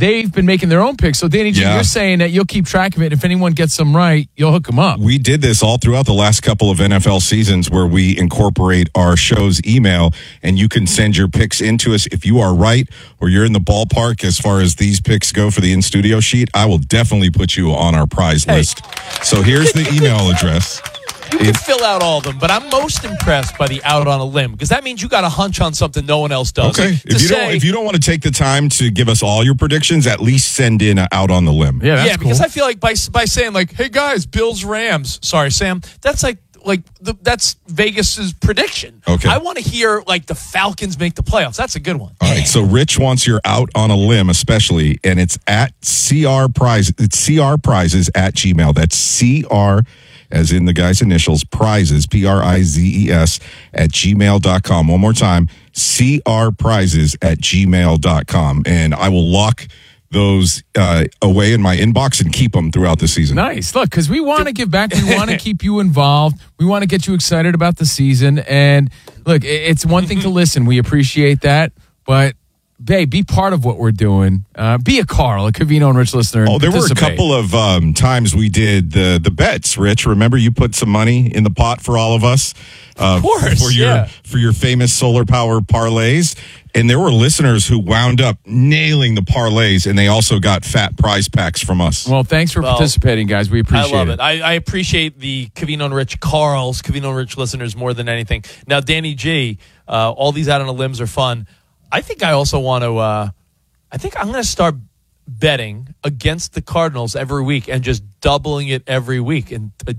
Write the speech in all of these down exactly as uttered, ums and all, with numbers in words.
they've been making their own picks. So, Danny G, Yeah. you're saying that you'll keep track of it. If anyone gets them right, you'll hook them up. We did this all throughout the last couple of N F L seasons where we incorporate our show's email, and you can send your picks into us. If you are right or you're in the ballpark as far as these picks go for the in-studio sheet, I will definitely put you on our prize Hey. list. So here's the email address. You can fill out all of them, but I'm most impressed by the out on a limb because that means you got a hunch on something no one else does. Okay. Like, to If you, say, don't, if you don't want to take the time to give us all your predictions, at least send in a out on the limb. Yeah, that's yeah, because cool. I feel like by by saying like, "Hey guys, Bills Rams." Sorry, Sam. That's like like the, that's Vegas's prediction. Okay. I want to hear like the Falcons make the playoffs. That's a good one. All right, so Rich wants your out on a limb, especially, and it's at C R Prize. It's C R Prizes at Gmail. That's C R, as in the guy's initials, Prizes, P R I Z E S, at gmail dot com. One more time, C R Prizes at gmail dot com. And I will lock those uh, away in my inbox and keep them throughout the season. Nice. Look, because we want to give back. We want to keep you involved. We want to get you excited about the season. And look, it's one thing to listen. We appreciate that. But, babe, be part of what we're doing. Uh, be a Carl, a Covino and Rich listener. Oh, there were a participate. couple of um, times we did the the bets, Rich. Remember you put some money in the pot for all of us? Uh, Of course, for your yeah. for your famous solar power parlays. And there were listeners who wound up nailing the parlays, and they also got fat prize packs from us. Well, thanks for Well, participating, guys. We appreciate I love it. it. I, I appreciate the Covino and Rich Carls, Covino and Rich listeners more than anything. Now, Danny G, uh, all these out on the limbs are fun. I think I also want to. Uh, I think I'm going to start betting against the Cardinals every week and just doubling it every week and uh,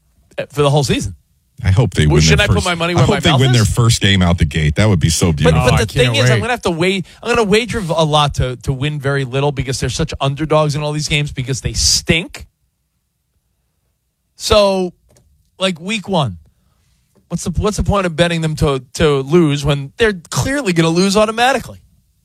for the whole season. I hope they Well, win. shouldn't their I put first, my money I where hope my they mouth win is? their first game out the gate. That would be so But, beautiful. but Oh, I the thing can't is, wait. I'm gonna have to wait. I'm gonna wager a lot to to win very little because they're such underdogs in all these games because they stink. So, like week one, what's the what's the point of betting them to to lose when they're clearly gonna lose automatically?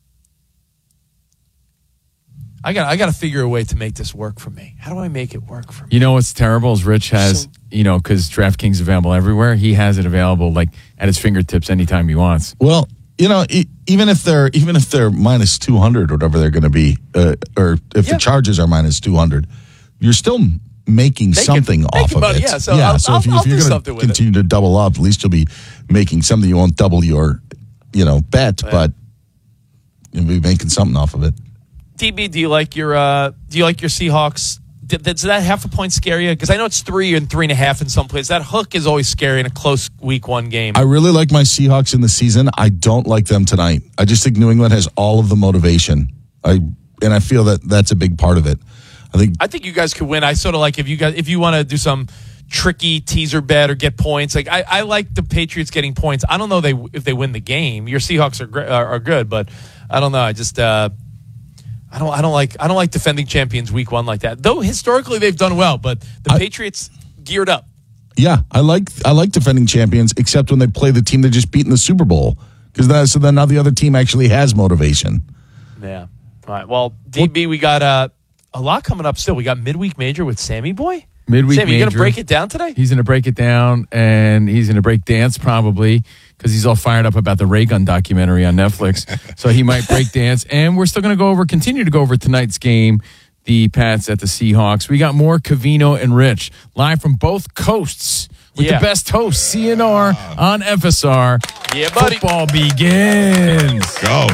I got I got to figure a way to make this work for me. How do I make it work for me? You know what's terrible is Rich has, So- you know, because DraftKings is available everywhere. He has it available like at his fingertips anytime he wants. Well, you know, e- even if they're even if they're minus two hundred or whatever they're going to be, uh, or if Yeah. the charges are minus two hundred, you're still making Making- something off making of money, it. yeah, so I'll- so I'll- if, you, I'll if you're do going something to with it. continue to double up, at least you'll be making something. You won't double your, you know, bet, but you'll be making something off of it. D B, do you like your uh, do you like your Seahawks? Did, does that half a point scare you? Because I know it's three and three and a half in some places. That hook is always scary in a close week one game. I really like my Seahawks in the season. I don't like them tonight. I just think New England has all of the motivation. I and I feel that that's a big part of it. I think I think you guys could win. I sort of like if you guys if you want to do some tricky teaser bet or get points. Like I, I like the Patriots getting points. I don't know they if they win the game. Your Seahawks are gr- are, are good, but I don't know. I just uh, I don't I don't like I don't like defending champions week one like that. Though historically they've done well, but the I- Patriots geared up. Yeah, I like I like defending champions, except when they play the team they just beat in the Super Bowl, because that so then now the other team actually has motivation. Yeah. All right. Well, D B, we got uh, a lot coming up still. We got midweek major with Sammy Boy. Midweek Sammy, you going to major. break it down today? He's going to break it down, and he's going to break dance probably because he's all fired up about the Ray Gun documentary on Netflix. So he might break dance. And we're still going to go over, continue to go over tonight's game, the Pats at the Seahawks. We got more Covino and Rich live from both coasts with Yeah. the best host, C N R on F S R. Yeah, buddy. Football begins. Go.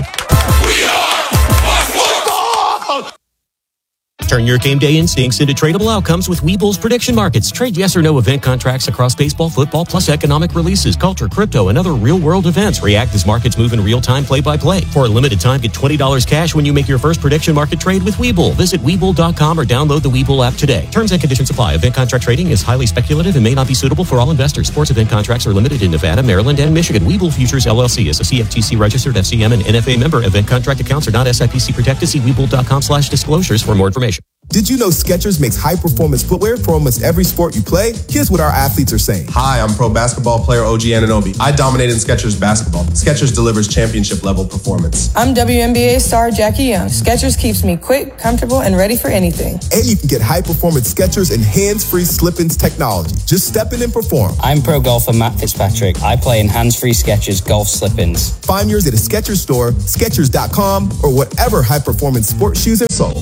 Turn your game day instincts into tradable outcomes with Webull's prediction markets. Trade yes or no event contracts across baseball, football, plus economic releases, culture, crypto, and other real-world events. React as markets move in real time, play-by-play. For a limited time, get twenty dollars cash when you make your first prediction market trade with Webull. Visit Webull dot com or download the Webull app today. Terms and conditions apply. Event contract trading is highly speculative and may not be suitable for all investors. Sports event contracts are limited in Nevada, Maryland, and Michigan. Webull Futures, L L C is a C F T C-registered F C M and N F A member. Event contract accounts are not S I P C protected. See Webull dot com slash disclosures for more information. Did you know Skechers makes high-performance footwear for almost every sport you play? Here's what our athletes are saying. Hi, I'm pro basketball player O G Anunoby. I dominate in Skechers basketball. Skechers delivers championship-level performance. I'm W N B A star Jackie Young. Skechers keeps me quick, comfortable, and ready for anything. And you can get high-performance Skechers and hands-free slip-ins technology. Just step in and perform. I'm pro golfer Matt Fitzpatrick. I play in hands-free Skechers golf slip-ins. Find yours at a Skechers store, Skechers dot com, or whatever high-performance sports shoes are sold.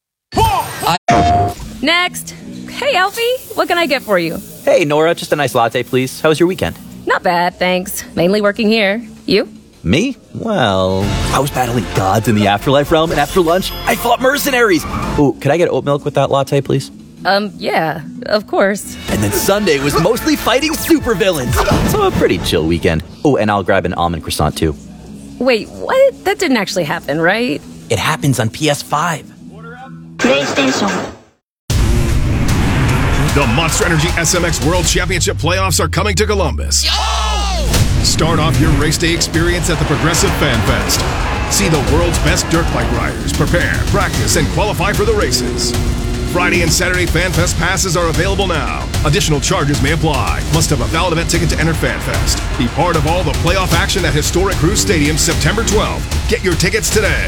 Next. Hey, Alfie. What can I get for you? Hey, Nora. Just a nice latte, please. How was your weekend? Not bad, thanks. Mainly working here. You? Me? Well, I was battling gods in the afterlife realm, and after lunch, I fought mercenaries. Ooh, could I get oat milk with that latte, please? Um, yeah, of course. And then Sunday was mostly fighting supervillains. So a pretty chill weekend. Oh, and I'll grab an almond croissant, too. Wait, what? That didn't actually happen, right? It happens on P S five. PlayStation. The Monster Energy S M X World Championship playoffs are coming to Columbus. Yo! Start off your race day experience at the Progressive Fan Fest. See the world's best dirt bike riders prepare, practice, and qualify for the races. Friday and Saturday Fan Fest passes are available now. Additional charges may apply. Must have a valid event ticket to enter Fan Fest. Be part of all the playoff action at historic Cruise Stadium September twelfth. Get your tickets today.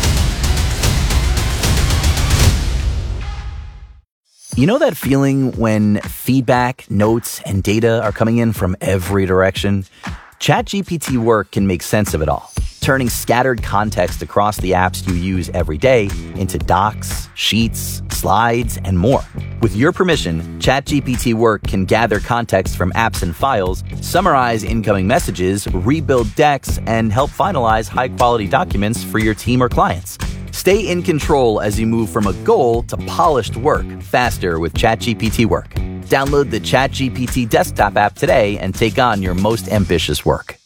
You know that feeling when feedback, notes, and data are coming in from every direction? ChatGPT Work can make sense of it all, turning scattered context across the apps you use every day into docs, sheets, slides, and more. With your permission, ChatGPT Work can gather context from apps and files, summarize incoming messages, rebuild decks, and help finalize high-quality documents for your team or clients. Stay in control as you move from a goal to polished work faster with ChatGPT Work. Download the ChatGPT desktop app today and take on your most ambitious work.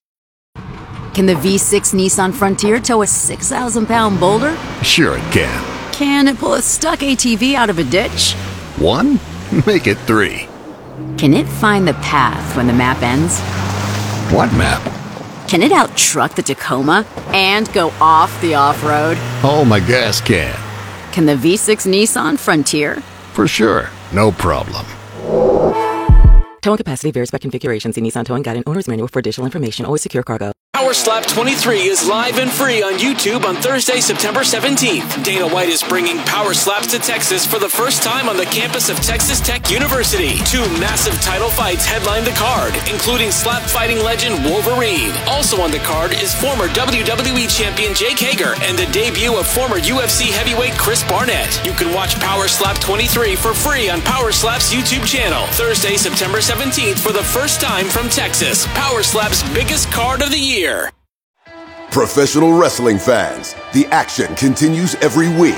Can the V six Nissan Frontier tow a six thousand pound boulder? Sure it can. Can it pull a stuck A T V out of a ditch? One? Make it three. Can it find the path when the map ends? What map? Can it out-truck the Tacoma and go off the off-road? Oh, my gas can. Can the V six Nissan Frontier? For sure. No problem. Towing capacity varies by configuration. See Nissan Towing Guide and Owner's Manual for additional information. Always secure cargo. Power Slap twenty-three is live and free on YouTube on Thursday, September seventeenth. Dana White is bringing Power Slaps to Texas for the first time on the campus of Texas Tech University. Two massive title fights headline the card, including slap fighting legend Wolverine. Also on the card is former W W E champion Jake Hager and the debut of former U F C heavyweight Chris Barnett. You can watch Power Slap twenty-three for free on Power Slap's YouTube channel. Thursday, September seventeenth for the first time from Texas. Power Slap's biggest card of the year. Professional wrestling fans, the action continues every week.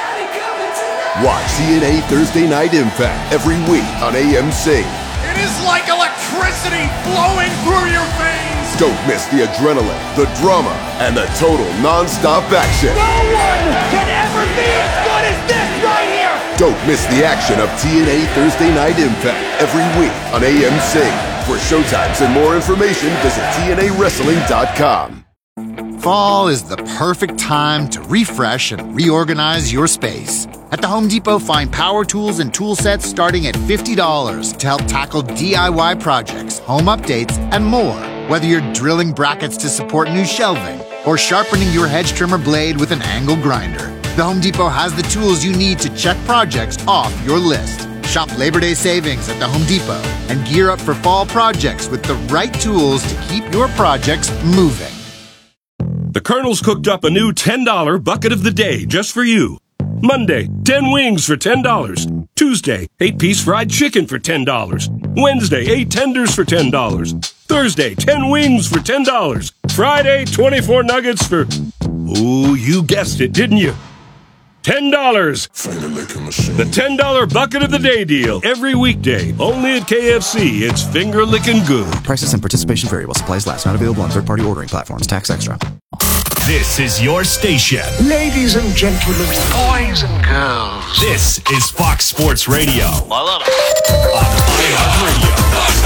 Watch T N A Thursday Night Impact every week on A M C. It is like electricity flowing through your veins. Don't miss the adrenaline, the drama, and the total non-stop action. No one can ever be as good as this right here. Don't miss the action of T N A Thursday Night Impact every week on A M C. For showtimes and more information, visit T N A wrestling dot com. Fall is the perfect time to refresh and reorganize your space. At the Home Depot, find power tools and tool sets starting at fifty dollars to help tackle D I Y projects, home updates, and more. Whether you're drilling brackets to support new shelving or sharpening your hedge trimmer blade with an angle grinder, the Home Depot has the tools you need to check projects off your list. Shop Labor Day savings at the Home Depot and gear up for fall projects with the right tools to keep your projects moving. The Colonel's cooked up a new ten dollar bucket of the day just for you. Monday, ten wings for ten dollars. Tuesday, eight piece fried chicken for ten dollars. Wednesday, eight tenders for ten dollars. Thursday, ten wings for ten dollars. Friday, twenty-four nuggets for... Ooh, you guessed it, didn't you? ten dollars. The ten dollar bucket of the day deal. Every weekday. Only at K F C. It's finger licking good. Prices and participation vary while supplies last. Not available on third-party ordering platforms. Tax extra. This is your station. Ladies and gentlemen, boys and girls. This is Fox Sports Radio. I love it. On iHeartRadio.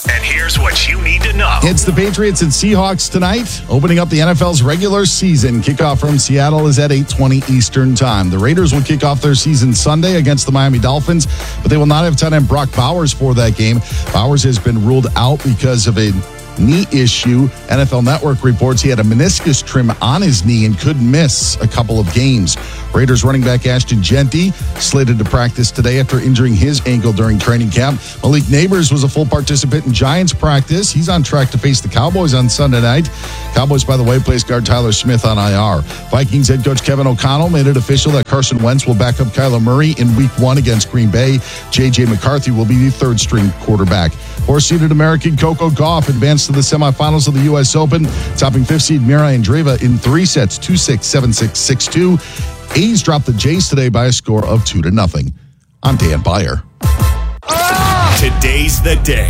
And here's what you need to know. It's the Patriots and Seahawks tonight, opening up the N F L's regular season. Kickoff from Seattle is at eight twenty Eastern Time. The Raiders will kick off their season Sunday against the Miami Dolphins, but they will not have tight end Brock Bowers for that game. Bowers has been ruled out because of a knee issue. N F L Network reports he had a meniscus trim on his knee and could miss a couple of games. Raiders running back Ashton Genty slated to practice today after injuring his ankle during training camp. Malik Neighbors was a full participant in Giants practice. He's on track to face the Cowboys on Sunday night. Cowboys, by the way, placed guard Tyler Smith on I R. Vikings head coach Kevin O'Connell made it official that Carson Wentz will back up Kyler Murray in week one against Green Bay. J J McCarthy will be the third string quarterback. Four-seeded American Coco Gauff advanced to the semifinals of the U S Open, topping fifth seed Mira Andreeva in three sets, two six, seven six, six two. A's dropped the Jays today by a score of two to nothing. I'm Dan Byer. Today's the day.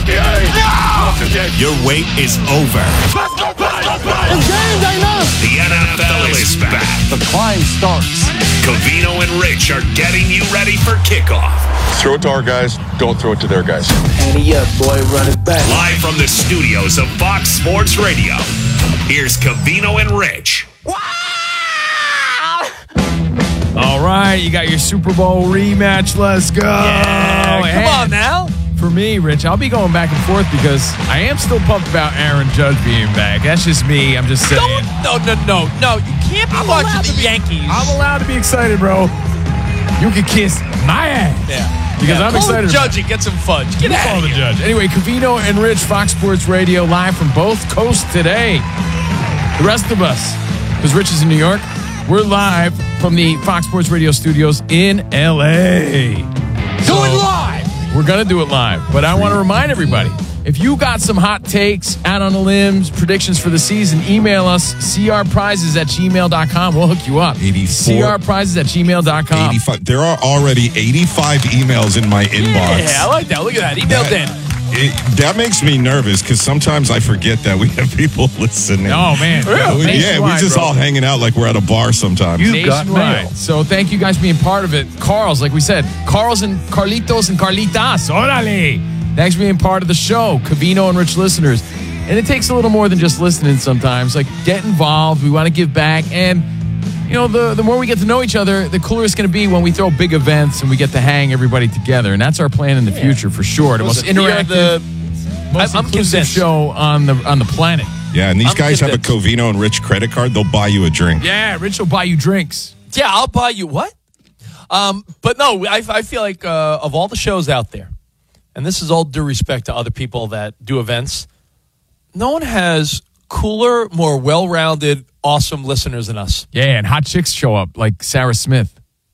Your wait is over. The N F L is back. The climb starts. Covino and Rich are getting you ready for kickoff. Throw it to our guys. Don't throw it to their guys. Annie up, boy, run it back. Live from the studios of Fox Sports Radio, here's Covino and Rich. All right, you got your Super Bowl rematch. Let's go. Yeah, come Hey, on now. For me, Rich, I'll be going back and forth because I am still pumped about Aaron Judge being back. That's just me. I'm just saying. No, no, no, no. You can't be I'm watching allowed the to be- Yankees. I'm allowed to be excited, bro. You can kiss my ass. Yeah. Because yeah, I'm call excited. the judge and get some fudge. Get We'll out call of the here. judge. Anyway, Covino and Rich, Fox Sports Radio, live from both coasts today. The rest of us, because Rich is in New York, we're live from the Fox Sports Radio studios in L A. Do it live. We're going to do it live, but I want to remind everybody, if you got some hot takes, out on the limbs, predictions for the season, email us, c r prizes at gmail dot com. We'll hook you up. eighty-four c r prizes at gmail dot com. eighty-five There are already eighty-five emails in my inbox. Yeah, I like that. Look at that. Email That- Dan. It, that makes me nervous because sometimes I forget that we have people listening. Oh, man. Yeah, we, yeah, we Nationwide, just bro. all hanging out like we're at a bar sometimes. You've got mail. So thank you guys for being part of it. Carl's, like we said, Carl's and Carlitos and Carlitas. Orale. Thanks for being part of the show, Covino and Rich listeners. And it takes a little more than just listening sometimes. Like, get involved. We want to give back. And, you know, the, the more we get to know each other, the cooler it's going to be when we throw big events and we get to hang everybody together. And that's our plan in the future, for sure. The most Listen, you're interactive, the- most I'm inclusive convinced. show on the on the planet. Yeah, and these I'm guys have a convinced. Covino and Rich credit card. They'll buy you a drink. Yeah, Rich will buy you drinks. Yeah, I'll buy you what? Um, but no, I, I feel like uh, of all the shows out there, and this is all due respect to other people that do events, no one has cooler, more well-rounded, awesome listeners than us. Yeah, and hot chicks show up like Sarah Smith.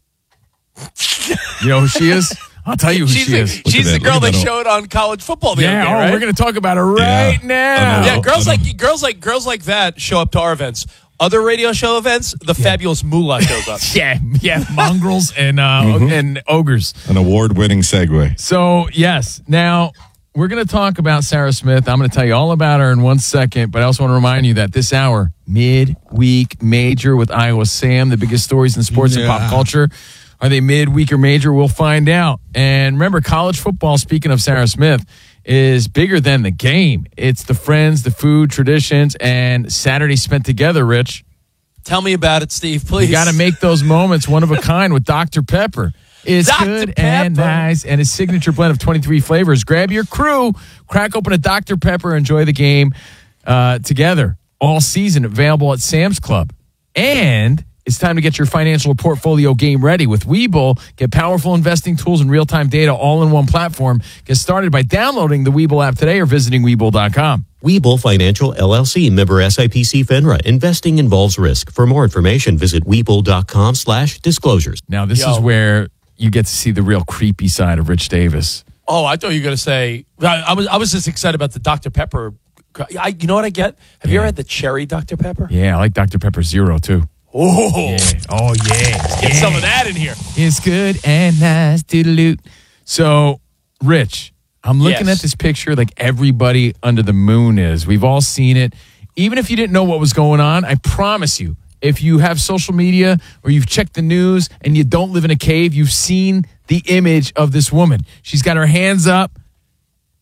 You know who she is? I'll tell you who she's she the, is. she's the that, girl look at they that. showed on college football the Yeah, other day, oh, right? we're going to talk about her right Yeah. now. I know. yeah, girls I know. like girls like girls like that show up to our events. Other radio show events, the fabulous moolah shows up. Yeah, yeah, mongrels and uh, Mhm. and ogres. An award-winning segue. So, yes, now we're going to talk about Sarah Smith. I'm going to tell you all about her in one second, but I also want to remind you that this hour, mid-week major with Iowa Sam, the biggest stories in sports and pop Yeah. culture. Are they mid-week or major? We'll find out. And remember, college football, speaking of Sarah Smith, is bigger than the game. It's the friends, the food, traditions, and Saturday spent together, Rich. Tell me about it, Steve, please. You got to make those moments one of a kind with Doctor Pepper. It's Doctor good and Pepper. nice, and his signature blend of twenty-three flavors. Grab your crew, crack open a Doctor Pepper, enjoy the game uh, together all season. Available at Sam's Club. And it's time to get your financial portfolio game ready with Webull. Get powerful investing tools and real-time data all in one platform. Get started by downloading the Webull app today or visiting Webull dot com. Webull Financial, L L C, member S I P C FINRA. Investing involves risk. For more information, visit Webull dot com slash disclosures. Now, this Yo. is where you get to see the real creepy side of Rich Davis. Oh, I thought you were going to say. I, I was. I was just excited about the Doctor Pepper. I, you know what I get? Have you ever had the cherry Doctor Pepper? Yeah, I like Doctor Pepper Zero, too. Oh, Yeah. Oh, yeah. get Yeah. some of that in here. It's good and nice. Doodaloo. So, Rich, I'm looking Yes. at this picture like everybody under the moon is. We've all seen it. Even if you didn't know what was going on, I promise you, if you have social media or you've checked the news and you don't live in a cave, you've seen the image of this woman. She's got her hands up.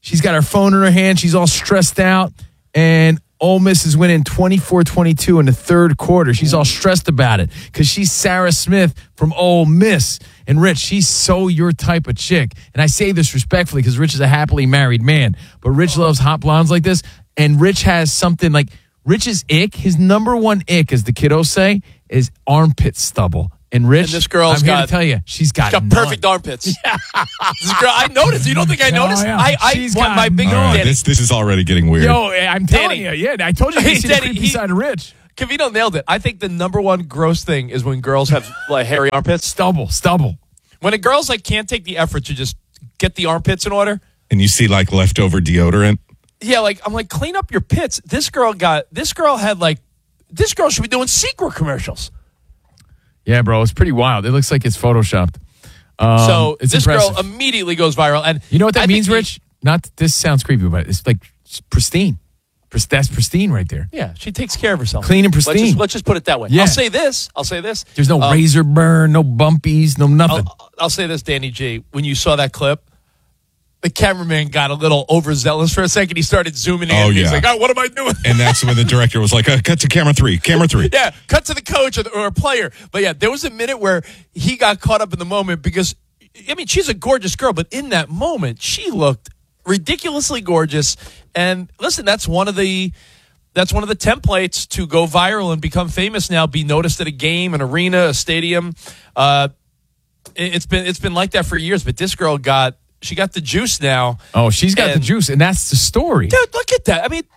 She's got her phone in her hand. She's all stressed out. And Ole Miss is winning twenty-four twenty-two in the third quarter. She's all stressed about it because she's Sarah Smith from Ole Miss. And Rich, she's so your type of chick. And I say this respectfully because Rich is a happily married man. But Rich loves hot blondes like this. And Rich has something like Rich's ick, his number one ick, as the kiddos say, is armpit stubble. And Rich, And this girl's I'm here got- to tell you, she's got, She's got none. perfect armpits. This girl, I noticed. You don't think I Oh, noticed? yeah. I, I She's want got my big All right, Danny. this this is already getting weird. Yo, I'm telling Danny. you, yeah, I told you Hey, he's the Danny, creepy he- side of Rich. Cavino nailed it. I think the number one gross thing is when girls have like hairy armpits. Stubble, stubble. When a girl's like can't take the effort to just get the armpits in order. And you see like leftover deodorant. Yeah, like I'm like clean up your pits. This girl got. This girl had like. This girl should be doing secret commercials. Yeah, bro, it's pretty wild. It looks like it's photoshopped. Um, so it's this impressive. girl immediately goes viral, and You know what that I means, think Rich? Not this sounds creepy, but it's like pristine. Pris- That's pristine right there. Yeah, she takes care of herself. Clean and Let's pristine. just, let's just put it that way. Yeah. I'll say this. I'll say this. There's no Um, razor burn, no bumpies, no nothing. I'll, I'll say this, Danny G. When you saw that clip, the cameraman got a little overzealous for a second. He started zooming in. Oh, He's yeah. like, "Oh, what am I doing?" And that's when the director was like, uh, cut to camera three, camera three. Yeah, cut to the coach or, the, or a player. But yeah, there was a minute where he got caught up in the moment because, I mean, she's a gorgeous girl, but in that moment, she looked ridiculously gorgeous. And listen, that's one of the that's one of the templates to go viral and become famous now. Be noticed at a game, an arena, a stadium. Uh, it, it's been it's been like that for years. But this girl got she got the juice now. Oh, she's got And- the juice, and that's the story. Dude, look at that. I mean,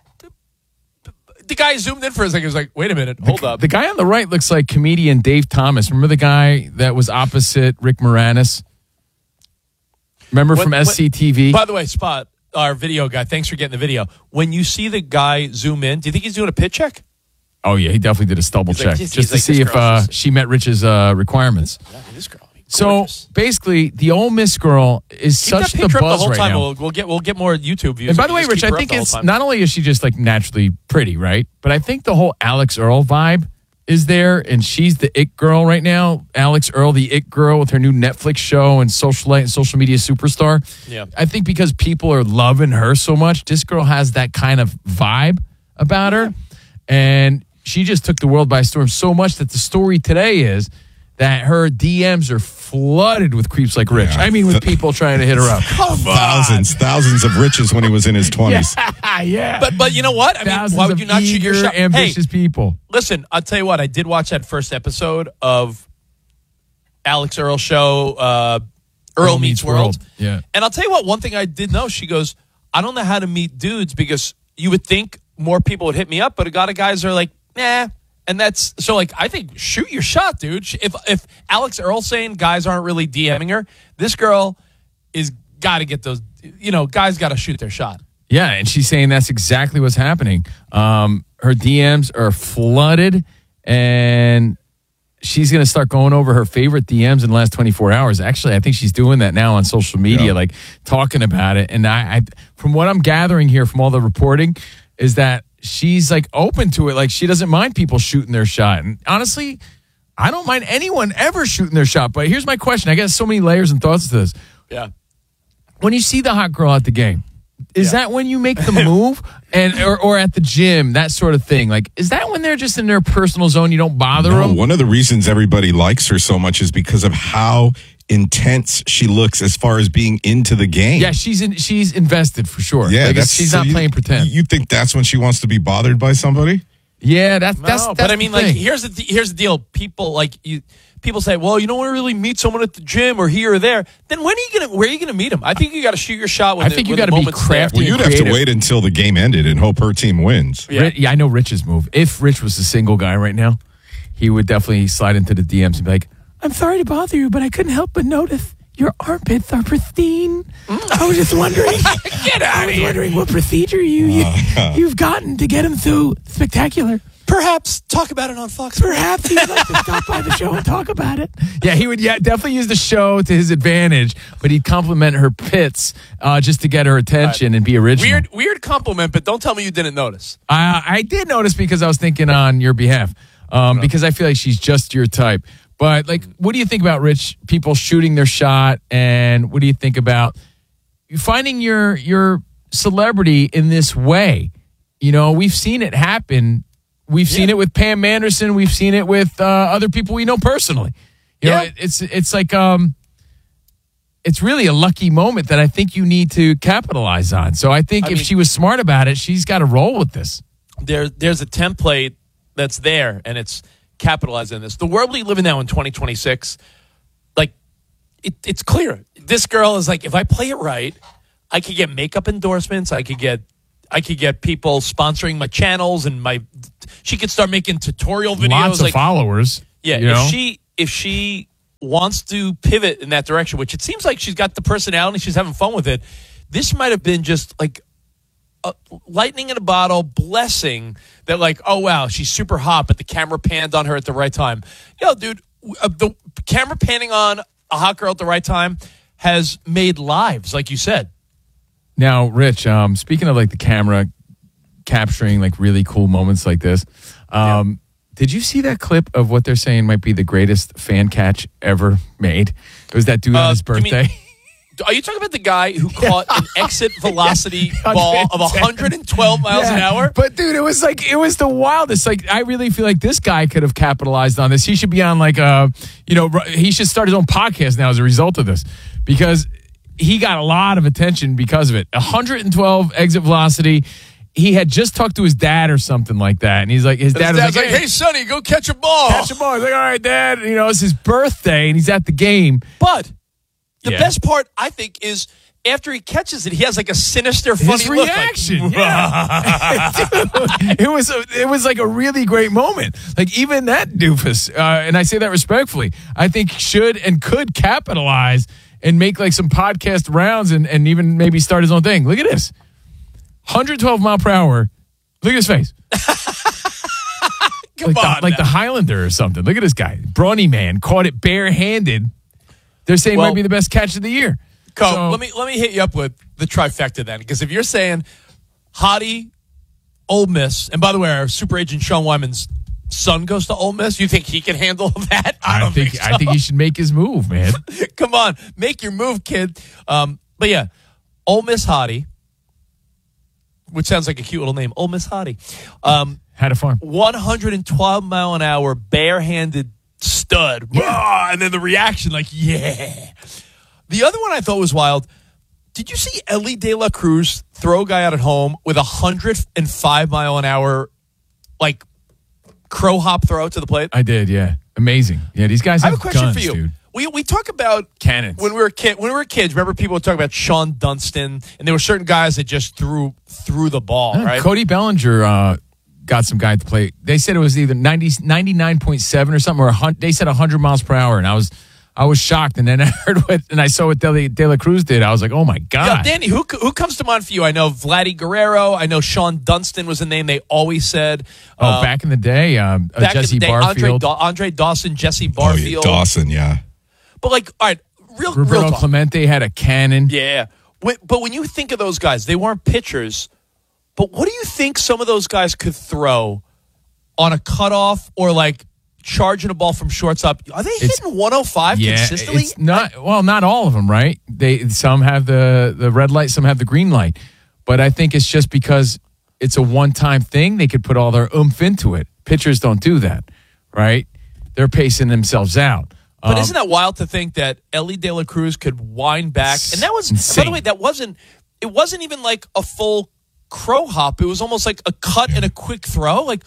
the guy zoomed in for a second. He was like, "Wait a minute, hold up." The guy on the right looks like comedian Dave Thomas. Remember the guy that was opposite Rick Moranis? Remember When- from when- S C T V? By the way, Spot, our video guy, thanks for getting the video. When you see the guy zoom in, do you think he's doing a pit check? Oh, yeah, he definitely did a stubble He's like- check he's- just he's to like, see this if girl's uh, just- she met Rich's uh, requirements. Yeah, this girl. So basically, the Ole Miss girl is Keep such that the picture up buzz the whole right time. now. We'll, we'll get we'll get more YouTube views. And by if the we way, just Rich, keep I her up think the whole it's time. not only is she just like naturally pretty, right? But I think the whole Alex Earl vibe is there, and she's the it girl right now. Alex Earl, the it girl with her new Netflix show and socialite, social media superstar. Yeah. I think because people are loving her so much, this girl has that kind of vibe about her, and she just took the world by storm so much that the story today is that her D Ms are flooded with creeps like Rich. Yeah. I mean, with people trying to hit her up. Thousands, thousands of riches when he was in his twenties. Yeah, yeah. But but you know what? I mean, Thousands why would of you not shoot your eager, shot? ambitious Hey, people. listen, I'll tell you what. I did watch that first episode of Alex Earl show, uh, Earl, Meets World. Yeah. And I'll tell you what, one thing I did know, she goes, I don't know how to meet dudes because you would think more people would hit me up, but a lot of guys are like, nah. And that's so like I think shoot your shot, dude. If if Alex Earl saying guys aren't really DMing her, this girl is got to get those. You know, guys got to shoot their shot. Yeah, and she's saying that's exactly what's happening. Um, her D Ms are flooded, and she's going to start going over her favorite D Ms in the last twenty-four hours. Actually, I think she's doing that now on social media, Yeah. like talking about it. And I, I, from what I'm gathering here from all the reporting, is that she's like open to it. Like she doesn't mind people shooting their shot. And honestly, I don't mind anyone ever shooting their shot. But here's my question. I got so many layers and thoughts to this. Yeah. When you see the hot girl at the game, is that when you make the move and or, or at the gym, that sort of thing? Like, is that when they're just in their personal zone, you don't bother No, them? one of the reasons everybody likes her so much is because of how intense she looks as far as being into the game. Yeah, she's in, she's invested for sure. Yeah, Like, that's she's so not you- playing pretend. You think that's when she wants to be bothered by somebody? Yeah, that's that's, No, that's but I the mean, like, thing. here's the here's the deal. People like you. People say, "Well, you don't want to really meet someone at the gym or here or there." Then when are you gonna? Where are you gonna meet them? I think you got to shoot your shot. When I the, think you when the gotta be moment's there. crafty. Well, you'd have to creative. wait until the game ended and hope her team wins. Yeah. Ri- yeah, I know Rich's move. If Rich was a single guy right now, he would definitely slide into the D Ms and be like, "I'm sorry to bother you, but I couldn't help but notice your armpits are pristine. I was just wondering, Get out I of was here. wondering what procedure you, you you've gotten to get them so spectacular." Perhaps talk about it on Fox. Perhaps he'd like to stop by the show and talk about it. Yeah, he would. Yeah, definitely use the show to his advantage, but he'd compliment her pits uh, just to get her attention and be original. Weird, weird compliment, but don't tell me you didn't notice. Uh, I did notice because I was thinking on your behalf, um, because I feel like she's just your type. But like, what do you think about Rich people shooting their shot, and what do you think about you finding your your celebrity in this way. You know, we've seen it happen. We've yeah. seen it with Pam Anderson. We've seen it with uh, other people we know personally. You yeah. know, it, it's it's like um, it's really a lucky moment that I think you need to capitalize on. So I think I if mean, she was smart about it, she's got to roll with this. There, there's a template that's there, and it's capitalizing on this. The world we live in now in twenty twenty-six, like, it, it's clear. This girl is like, if I play it right, I could get makeup endorsements. I could get, I could get people sponsoring my channels, and my. She could start making tutorial videos. Lots of like, followers. Yeah, you if know? she if she wants to pivot in that direction, which it seems like she's got the personality, she's having fun with it. This might have been just like a lightning in a bottle, blessing that, like, oh wow, she's super hot, but the camera panned on her at the right time. Yo, dude, uh, the camera panning on a hot girl at the right time has made lives, like you said. Now, Rich, um, speaking of like the camera capturing like really cool moments like this, um, yeah. did you see that clip of what they're saying might be the greatest fan catch ever made? It was that dude uh, on his birthday. Mean, are you talking about the guy who caught an exit velocity yeah, ball of one hundred twelve miles yeah. an hour? But dude, it was like, it was the wildest. Like, I really feel like this guy could have capitalized on this. He should be on like a, you know, he should start his own podcast now as a result of this, because he got a lot of attention because of it. one hundred twelve exit velocity. He had just talked to his dad or something like that. And he's like, his dad his was like, like, hey, Sonny, go catch a ball. Catch a ball. He's like, all right, Dad. You know, it's his birthday and he's at the game. But the yeah. best part, I think, is after he catches it, he has like a sinister, funny his look. reaction. Like, yeah. Dude, it was a, it was like a really great moment. Like, even that doofus, uh, and I say that respectfully, I think should and could capitalize and make like some podcast rounds and, and even maybe start his own thing. Look at this. one hundred twelve mile per hour. Look at his face. Come like on. The, like the Highlander or something. Look at this guy. Brawny man caught it barehanded. They're saying well, might be the best catch of the year. Cole, so, let me let me hit you up with the trifecta then. Because if you're saying Hottie, Ole Miss, and by the way, our super agent Sean Wyman's son goes to Ole Miss, you think he can handle that? I don't I think, think so. I think he should make his move, man. Come on, make your move, kid. Um, but yeah, Ole Miss Hottie, which sounds like a cute little name, Ole Miss Hottie. Um, Had a farm. one hundred twelve mile an hour barehanded stud. Yeah. And then the reaction, like, yeah. The other one I thought was wild. Did you see Ellie De La Cruz throw a guy out at home with a one hundred five mile an hour, like, crow hop throw to the plate? I did, yeah. Amazing. Yeah, these guys have, I have a question guns, for you. Dude. We we talk about cannons when we were kid when we were kids. Remember, people would talk about Sean Dunston, and there were certain guys that just threw threw the ball. Yeah, right? Cody Bellinger uh, got some guy to play. They said it was either ninety, ninety-nine point seven or something, or a, they said one hundred miles per hour, and I was I was shocked. And then I heard what and I saw what De, De La Cruz did. I was like, oh my god. Yo, Danny, who who comes to mind for you? I know Vladdy Guerrero. I know Sean Dunston was a name they always said. Oh, um, back in the day, um, uh, back Jesse in the day, Barfield, Andre, Andre Dawson, Jesse Barfield, oh, yeah, Dawson, yeah. But like, all right, real Roberto real talk. Clemente had a cannon. Yeah. But when you think of those guys, they weren't pitchers. But what do you think some of those guys could throw on a cutoff or like charging a ball from shortstop? Are they It's- hitting one oh five Yeah, consistently? it's not well, not all of them, right? They some have the the red light, some have the green light. But I think it's just because it's a one-time thing. They could put all their oomph into it. Pitchers don't do that, right? They're pacing themselves out. But Um, isn't that wild to think that Ellie De La Cruz could wind back? And that was, insane. by the way, that wasn't, it wasn't even like a full crow hop. It was almost like a cut and a quick throw. Like,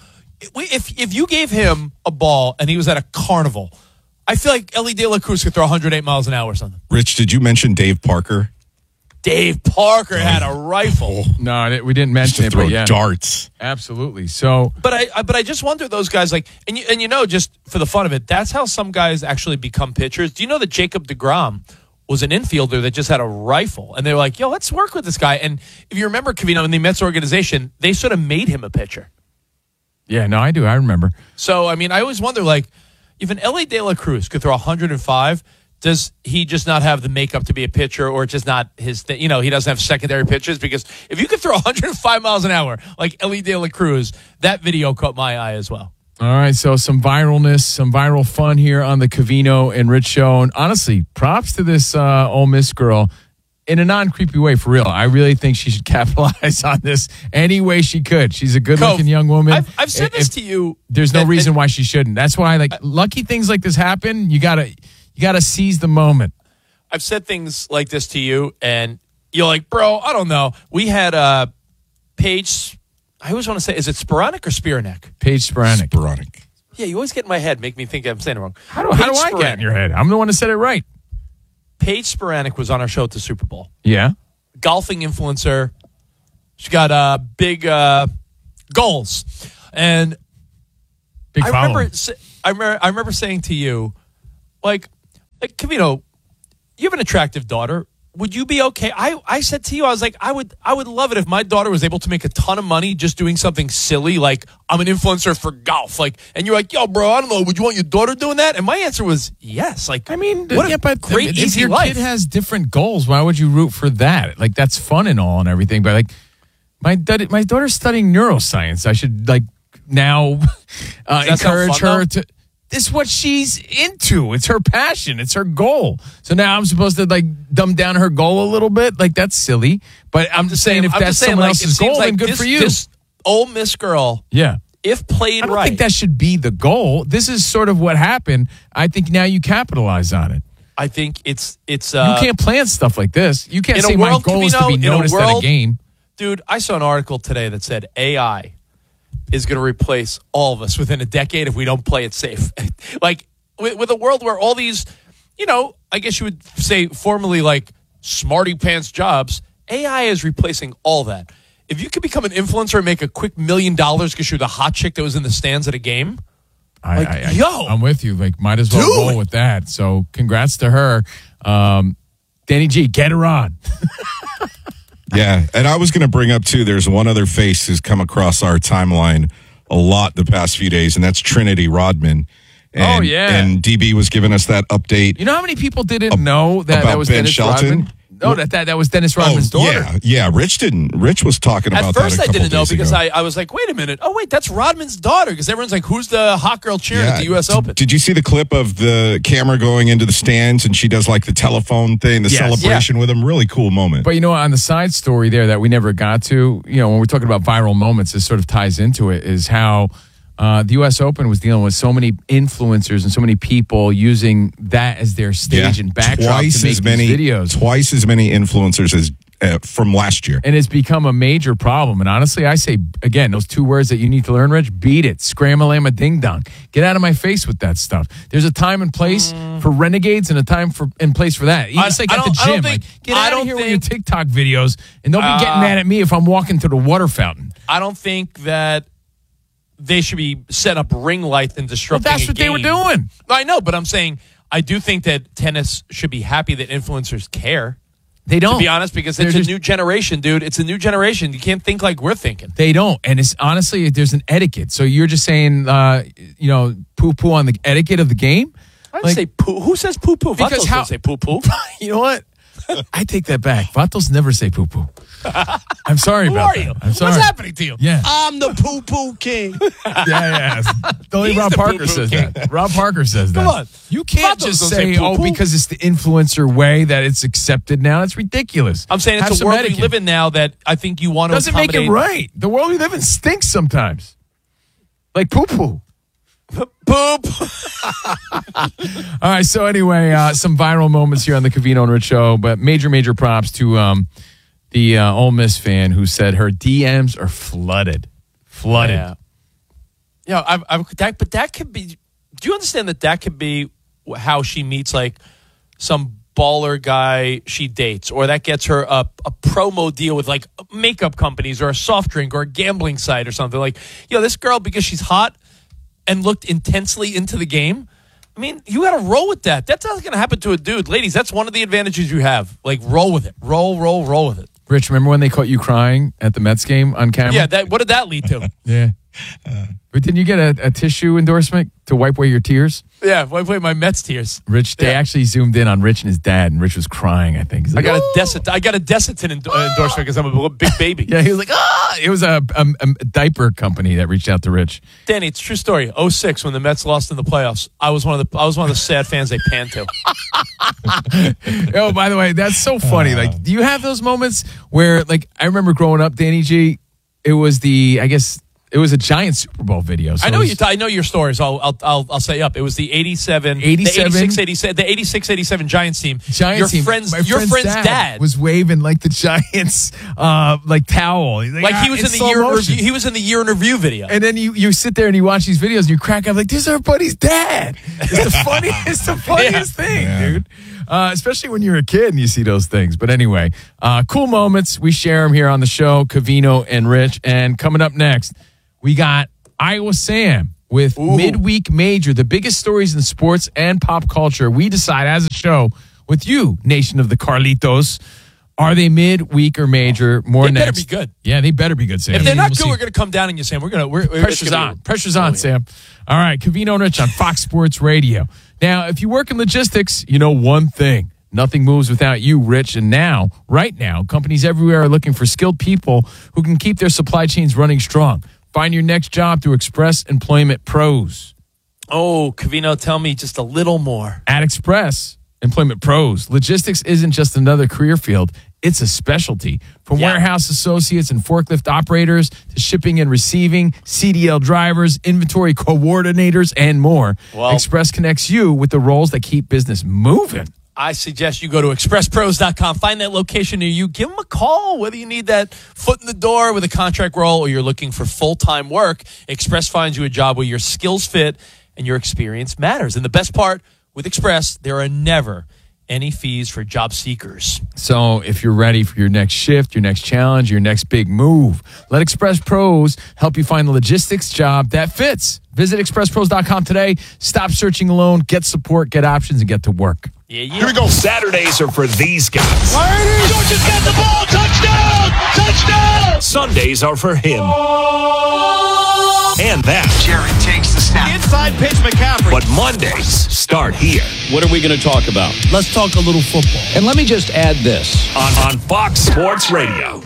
if if you gave him a ball and he was at a carnival, I feel like Ellie De La Cruz could throw one hundred eight miles an hour or something. Rich, did you mention Dave Parker? Dave Parker had a rifle. No, we didn't mention it, throw but yeah. darts. Absolutely. So, But I, I but I just wonder those guys like and you, and you know just for the fun of it, that's how some guys actually become pitchers. Do you know that Jacob deGrom was an infielder that just had a rifle, and they were like, "Yo, let's work with this guy." And if you remember, Covino, in the Mets organization, they sort of made him a pitcher. yeah, no, I do. I remember. So I mean, I always wonder like if an Ellie De La Cruz could throw one hundred five. Does he just not have the makeup to be a pitcher, or just not his thing? You know, he doesn't have secondary pitches? Because if you could throw one hundred five miles an hour like Ellie De La Cruz, that video caught my eye as well. All right, so some viralness, some viral fun here on the Covino and Rich show. And honestly, props to this uh, Ole Miss girl. in a non-creepy way, for real, I really think she should capitalize on this any way she could. She's a good-looking Cove, young woman. I've, I've said If- this to you. There's no and- reason and- why she shouldn't. That's why, like, lucky things like this happen. You gotta, you gotta seize the moment. I've said things like this to you, and you're like, bro, I don't know. We had uh, Paige, I always want to say, is it Sporonic or Spiranek? Paige Sporonic. Sporonic. Yeah, you always get in my head, make me think I'm saying it wrong. How do, how do I get in your head? I'm the one that said it right. Paige Sporonic was on our show at the Super Bowl. Yeah. Golfing influencer. She got uh, big uh, goals. And Big I remember, following. sa- I remember I remember saying to you, like, like Covino, you have an attractive daughter. Would you be okay? I, I said to you, I was like, I would I would love it if my daughter was able to make a ton of money just doing something silly, like I'm an influencer for golf. Like, and you're like, yo, bro, I don't know, would you want your daughter doing that? And my answer was yes. Like, I mean, what yeah, a but great, if easy your life. kid has different goals, why would you root for that? Like, that's fun and all and everything, but like, my dad- my daughter's studying neuroscience. I should like now uh, Does that sound encourage fun, her though? to. This is what she's into. It's her passion. It's her goal. So now I'm supposed to like dumb down her goal a little bit. Like, that's silly. But I'm just saying, if I'm that's just saying, someone like, it else's seems goal, like then good this, for you. This Ole Miss girl, Yeah. if played I don't right, think that should be the goal. This is sort of what happened. I think now you capitalize on it. I think it's it's. Uh, You can't plan stuff like this. You can't in a say world, my goal is to Covino, be in a noticed at a world- game. Dude, I saw an article today that said A I is going to replace all of us within a decade if we don't play it safe. Like, with, with a world where all these, you know, I guess you would say formerly like smarty pants jobs, A I is replacing all that. If you could become an influencer and make a quick million dollars because you're the hot chick that was in the stands at a game, I, like, I, I, yo, I'm with you. Like, might as well do roll it. with that. So, congrats to her. Um, Danny G, get her on. Yeah, and I was going to bring up, too, there's one other face who's come across our timeline a lot the past few days, and that's Trinity Rodman. And, Oh, yeah. And D B was giving us that update. You know how many people didn't know that about that was Ben Dennis Shelton? Rodman? No, that, that that was Dennis Rodman's oh, daughter. Yeah, yeah. Rich didn't. Rich was talking At about first, that a I couple didn't know days because ago. I, I was like, wait a minute. Oh, wait, that's Rodman's daughter. Because everyone's like, who's the hot girl cheering at the U S D- Open? Did you see the clip of the camera going into the stands and she does like the telephone thing, the Yes. celebration with him? Really cool moment. But you know, what, on the side story there that we never got to, you know, when we're talking about viral moments, this sort of ties into it, is how uh, the U S Open was dealing with so many influencers and so many people using that as their stage and backdrop twice to make as many these videos. Twice as many influencers as uh, from last year. And it's become a major problem. And honestly, I say, again, those two words that you need to learn, Rich, beat it. Scram-a-lam-a ding-dong. Get out of my face with that stuff. There's a time and place for renegades and a time for and place for that. I- It's like I at the don't- I don't gym. think- Like, get I out of don't here with your think- TikTok videos, and don't be getting Uh, mad at me if I'm walking to the water fountain. I don't think that they should be set up ring lights and disrupting. Well, that's a what they were game. doing. I know, but I'm saying I do think that tennis should be happy that influencers care. They don't. To be honest, because They're it's just- a new generation, dude. It's a new generation. You can't think like we're thinking. They don't. And it's honestly, there's an etiquette. So you're just saying, uh, you know, poo-poo on the etiquette of the game? I didn't Like- say poo. Who says poo poo? Because Vatos how- don't say poo poo. You know what? I take that back. Vatos never say poo-poo. I'm sorry Who about are that. you? I'm sorry. What's happening to you? Yeah. I'm the poo poo king. Yeah, yeah. Only He's Rob the Parker poo-poo says king. that. Rob Parker says that. Come on. You can't Vatos just don't say, say oh, poo-poo. because it's the influencer way that it's accepted now. That's ridiculous. I'm saying Have it's a some world etiquette. we live in now that I think you want to Doesn't make it right. The world we live in stinks sometimes. Like poo-poo. Poop. All right. So anyway, uh, some viral moments here on the Covino and Rich Show, but major, major props to um, the uh, Ole Miss fan who said her D Ms are flooded, flooded. Yeah. Yeah, I've, I've, that, but that could be. Do you understand that that could be how she meets like some baller guy she dates, or that gets her a, a promo deal with like makeup companies or a soft drink or a gambling site or something? Like, you know, this girl, because she's hot and looked intensely into the game. I mean, you got to roll with that. That's not going to happen to a dude. Ladies, that's one of the advantages you have. Like, roll with it. Roll, roll, roll with it. Rich, remember when they caught you crying at the Mets game on camera? Yeah, that. What did that lead to? Yeah. But didn't you get a, a tissue endorsement to wipe away your tears? Yeah, wipe away my Mets tears. Rich, they Yeah. actually zoomed in on Rich and his dad, and Rich was crying, I think. He's I like, got "Oh." a Desitin. I got a Desitin endo- endorsement because I'm a big baby. Yeah, he was like, ah! It was a, a, a diaper company that reached out to Rich. Danny, it's a true story. oh six when the Mets lost in the playoffs, I was one of the I was one of the sad fans they panned to. Oh, by the way, that's so funny. Like, do you have those moments where, like, I remember growing up, Danny G, it was the, I guess, it was a giant Super Bowl video. So I know it was- you. I know your stories. I'll I'll I'll, I'll say up. It was the eighty-seven, eighty-seven? the eighty-six, eighty-seven, the eighty-six, eighty-seven Giants team. Giants your team. friend's My your friend's, dad, dad, was waving like the Giants, uh, like towel. He's like "Ah," he was in the slow year in motion. review, he was in the year in review video. And then you, you sit there and you watch these videos and you crack up like, this is our buddy's dad. It's the funniest, it's the funniest thing, dude. Uh, especially when you're a kid and you see those things. But anyway, uh, cool moments. We share them here on the show, Covino and Rich. And coming up next, we got Iowa Sam with Midweek Major, the biggest stories in sports and pop culture. We decide as a show with you, Nation of the Carlitos. Are they midweek or major? More They next. better be good. Yeah, they better be good, Sam. If they're not We'll good, see. we're going to come down on you, Sam. We're going to. We're, we're, Pressure's it's gonna on. be- Pressure's on, Oh, yeah. Sam. All right, Covino and Rich on Fox Sports Radio. Now, if you work in logistics, you know one thing. Nothing moves without you, Rich. And now, right now, companies everywhere are looking for skilled people who can keep their supply chains running strong. Find your next job through Express Employment Pros. Oh, Covino, tell me just a little more. At Express Employment Pros, logistics isn't just another career field. It's a specialty. From Yeah. warehouse associates and forklift operators to shipping and receiving, C D L drivers, inventory coordinators, and more. Well- Express connects you with the roles that keep business moving. I suggest you go to express pros dot com, find that location near you, give them a call, whether you need that foot in the door with a contract role or you're looking for full-time work. Express finds you a job where your skills fit and your experience matters. And the best part, with Express, there are never any fees for job seekers. So if you're ready for your next shift, your next challenge, your next big move, let Express Pros help you find the logistics job that fits. Visit express pros dot com today. Stop searching alone. Get support, get options, and get to work. Yeah, yeah. Here we go. Saturdays are for these guys. Georgia's got the ball. Touchdown! Touchdown! Sundays are for him. And that. Jared takes the snap. Inside pitch, McCaffrey. But Mondays start here. What are we going to talk about? Let's talk a little football. And let me just add this. On, on Fox Sports Radio.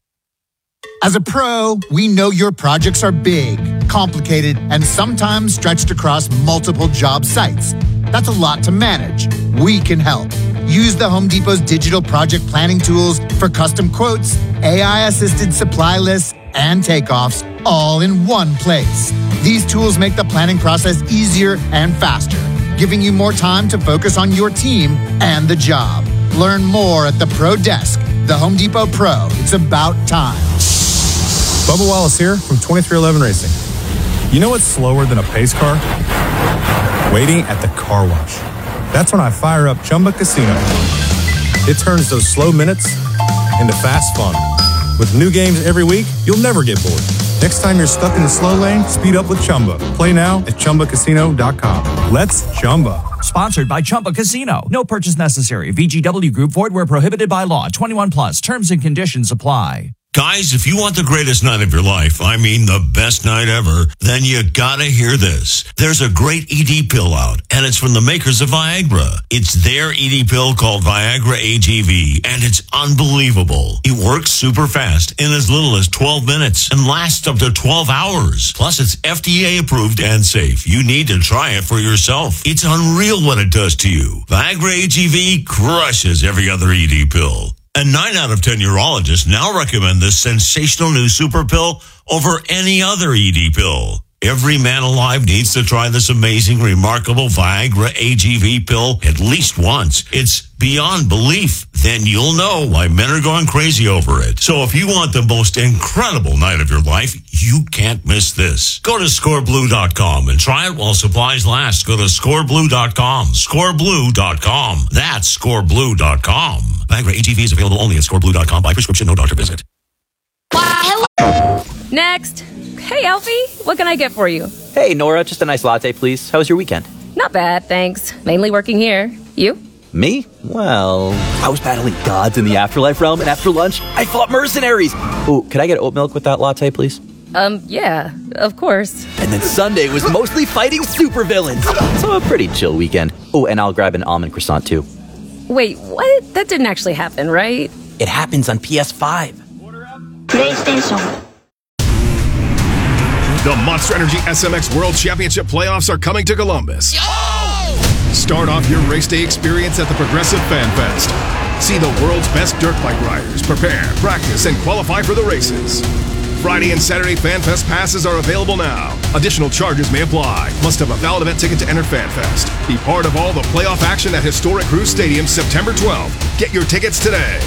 As a pro, we know your projects are big, complicated, and sometimes stretched across multiple job sites. That's a lot to manage. We can help. Use the Home Depot's digital project planning tools for custom quotes, A I-assisted supply lists, and takeoffs, all in one place. These tools make the planning process easier and faster, giving you more time to focus on your team and the job. Learn more at the Pro Desk. The Home Depot Pro. It's about time. Bubba Wallace here from twenty-three eleven Racing. You know what's slower than a pace car? Waiting at the car wash. That's when I fire up Chumba Casino. It turns those slow minutes into fast fun. With new games every week, you'll never get bored. Next time you're stuck in the slow lane, speed up with Chumba. Play now at chumba casino dot com. Let's Chumba. Sponsored by Chumba Casino. No purchase necessary. V G W Group. Void where prohibited by law. twenty-one plus. Terms and conditions apply. Guys, if you want the greatest night of your life, I mean the best night ever, then you gotta hear this. There's a great E D pill out, and it's from the makers of Viagra. It's their E D pill called Viagra A G V, and it's unbelievable. It works super fast in as little as twelve minutes and lasts up to twelve hours. Plus, it's F D A approved and safe. You need to try it for yourself. It's unreal what it does to you. Viagra A G V crushes every other E D pill. And nine out of ten urologists now recommend this sensational new super pill over any other E D pill. Every man alive needs to try this amazing, remarkable Viagra A G V pill at least once. It's beyond belief. Then you'll know why men are going crazy over it. So if you want the most incredible night of your life, you can't miss this. Go to score blue dot com and try it while supplies last. Go to score blue dot com. score blue dot com. That's score blue dot com. Viagra A G V is available only at score blue dot com by prescription, no doctor visit. Next. Hey, Alfie, what can I get for you? Hey, Nora, just a nice latte, please. How was your weekend? Not bad, thanks. Mainly working here. You? Me? Well, I was battling gods in the afterlife realm, and after lunch, I fought mercenaries. Ooh, could I get oat milk with that latte, please? Um, yeah, of course. And then Sunday was mostly fighting supervillains. So a pretty chill weekend. Oh, and I'll grab an almond croissant too. Wait, what? That didn't actually happen, right? It happens on P S five. PlayStation. The Monster Energy S M X World Championship playoffs are coming to Columbus. Start off your race day experience at the Progressive Fan Fest. See the world's best dirt bike riders prepare, practice, and qualify for the races. Friday and Saturday Fan Fest passes are available now. Additional charges may apply. Must have a valid event ticket to enter Fan Fest. Be part of all the playoff action at Historic Cruise Stadium September twelfth. Get your tickets today.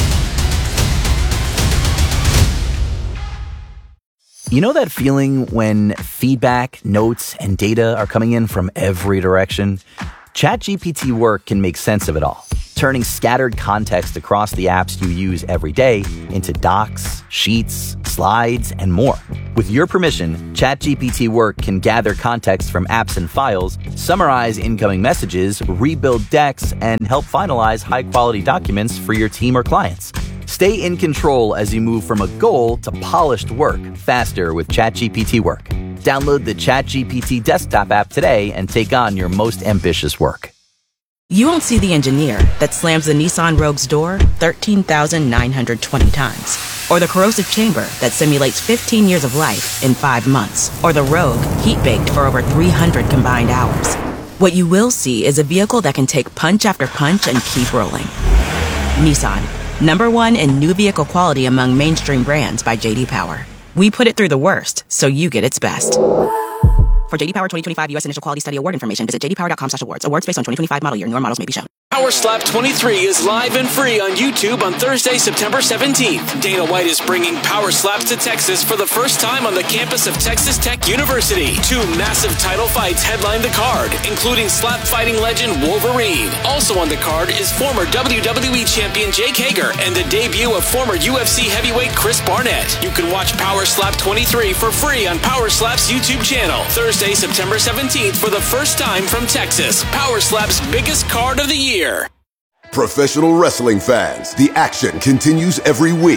You know that feeling when feedback, notes, and data are coming in from every direction? ChatGPT Work can make sense of it all, turning scattered context across the apps you use every day into docs, sheets, slides, and more. With your permission, ChatGPT Work can gather context from apps and files, summarize incoming messages, rebuild decks, and help finalize high-quality documents for your team or clients. Stay in control as you move from a goal to polished work faster with ChatGPT Work. Download the ChatGPT desktop app today and take on your most ambitious work. You won't see the engineer that slams the Nissan Rogue's door thirteen thousand nine hundred twenty times. Or the corrosive chamber that simulates fifteen years of life in five months. Or the Rogue heat-baked for over three hundred combined hours. What you will see is a vehicle that can take punch after punch and keep rolling. Nissan. Number one in new vehicle quality among mainstream brands by J D Power. We put it through the worst, so you get its best. For J D Power twenty twenty-five U S Initial Quality Study Award information, visit j d power dot com slash awards. Awards based on twenty twenty-five model year. Newer models may be shown. Power Slap twenty-three is live and free on YouTube on Thursday, September seventeenth. Dana White is bringing Power Slaps to Texas for the first time on the campus of Texas Tech University. Two massive title fights headline the card, including slap fighting legend Wolverine. Also on the card is former W W E champion Jake Hager and the debut of former U F C heavyweight Chris Barnett. You can watch Power Slap twenty-three for free on Power Slap's YouTube channel. Thursday, September seventeenth for the first time from Texas. Power Slap's biggest card of the year. Professional wrestling fans, the action continues every week.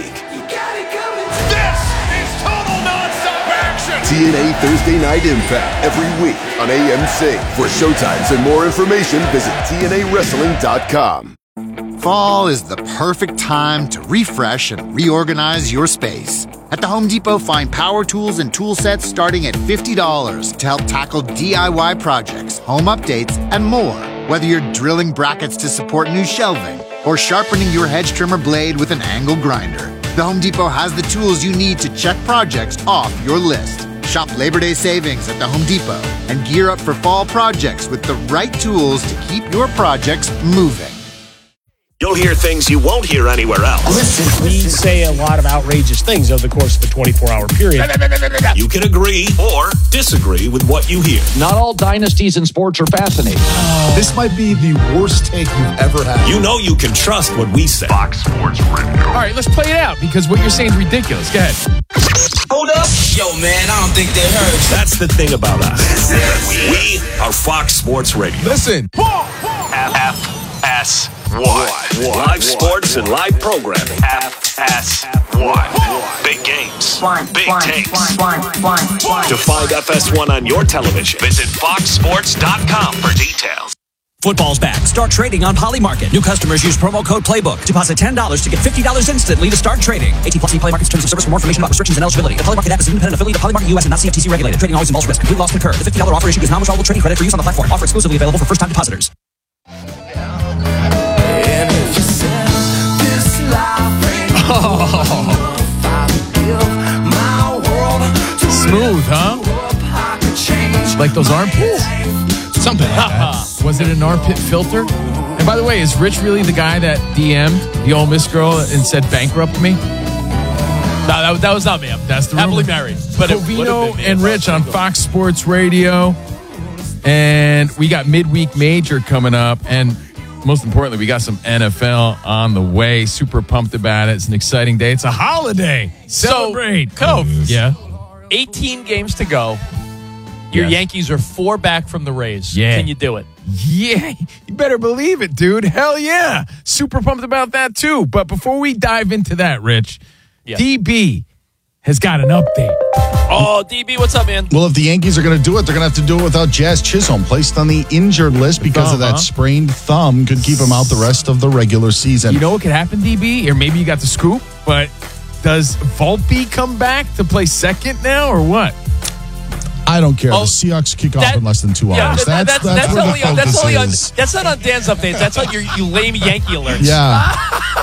This is total nonstop action! T N A Thursday Night Impact every week on A M C. For showtimes and more information, visit T N A wrestling dot com. Fall is the perfect time to refresh and reorganize your space. At the Home Depot, find power tools and tool sets starting at fifty dollars to help tackle D I Y projects, home updates, and more. Whether you're drilling brackets to support new shelving or sharpening your hedge trimmer blade with an angle grinder, the Home Depot has the tools you need to check projects off your list. Shop Labor Day savings at the Home Depot and gear up for fall projects with the right tools to keep your projects moving. You'll hear things you won't hear anywhere else. Listen, we say a lot of outrageous things over the course of a twenty-four hour period. You can agree or disagree with what you hear. Not all dynasties in sports are fascinating. This might be the worst take you've ever had. You know you can trust what we say. Fox Sports Radio. All right, let's play it out because what you're saying is ridiculous. Go ahead. Hold up. Yo, man, I don't think they heard. That's the thing about us. We are Fox Sports Radio. Listen. F S one. Live sports and live programming. F S one. Big games. Big takes. To find F S one on your television, visit fox sports dot com for details. Football's back. Start trading on Polymarket. New customers use promo code Playbook. Deposit ten dollars to get fifty dollars instantly to start trading. eighteen plus Polymarket's terms of service for more information about restrictions and eligibility. The Polymarket app is an independent affiliate of Polymarket U S and not C F T C regulated. Trading always involves risk. Complete loss concurred. The fifty dollars offer issued is non-withdrawable trading credit for use on the platform. Offer exclusively available for first-time depositors. Oh. Smooth, huh? Like those armpits? Something like that. Was it an armpit filter? And by the way, is Rich really the guy that D M'd the Ole Miss girl and said bankrupt me? No, that, that was not me. I'm That's the happily rumor. married. But it Covino would've been me and if I Rich was on single. Fox Sports Radio. And we got midweek major coming up. And most importantly, we got some N F L on the way. Super pumped about it. It's an exciting day. It's a holiday. Celebrate. So, Cove, Yeah. eighteen games to go. Your Yes. Yankees are four back from the Rays. Yeah. Can you do it? Yeah, you better believe it, dude. Hell yeah. Super pumped about that, too. But before we dive into that, Rich, Yeah. D B has got an update. Oh, D B, what's up, man? Well, if the Yankees are going to do it, they're going to have to do it without Jazz Chisholm, placed on the injured list because Thumb, of that huh? sprained thumb. Could keep him out the rest of the regular season. You know what could happen, D B? Or maybe you got the scoop, but does Volpe come back to play second now or what? I don't care. Oh, the Seahawks kick that- off in less than two Yeah, hours. that- That's, that's, that's, that's, where only, the that's focus only on is. that's not on Dan's updates. That's on your you lame Yankee alerts. Yeah.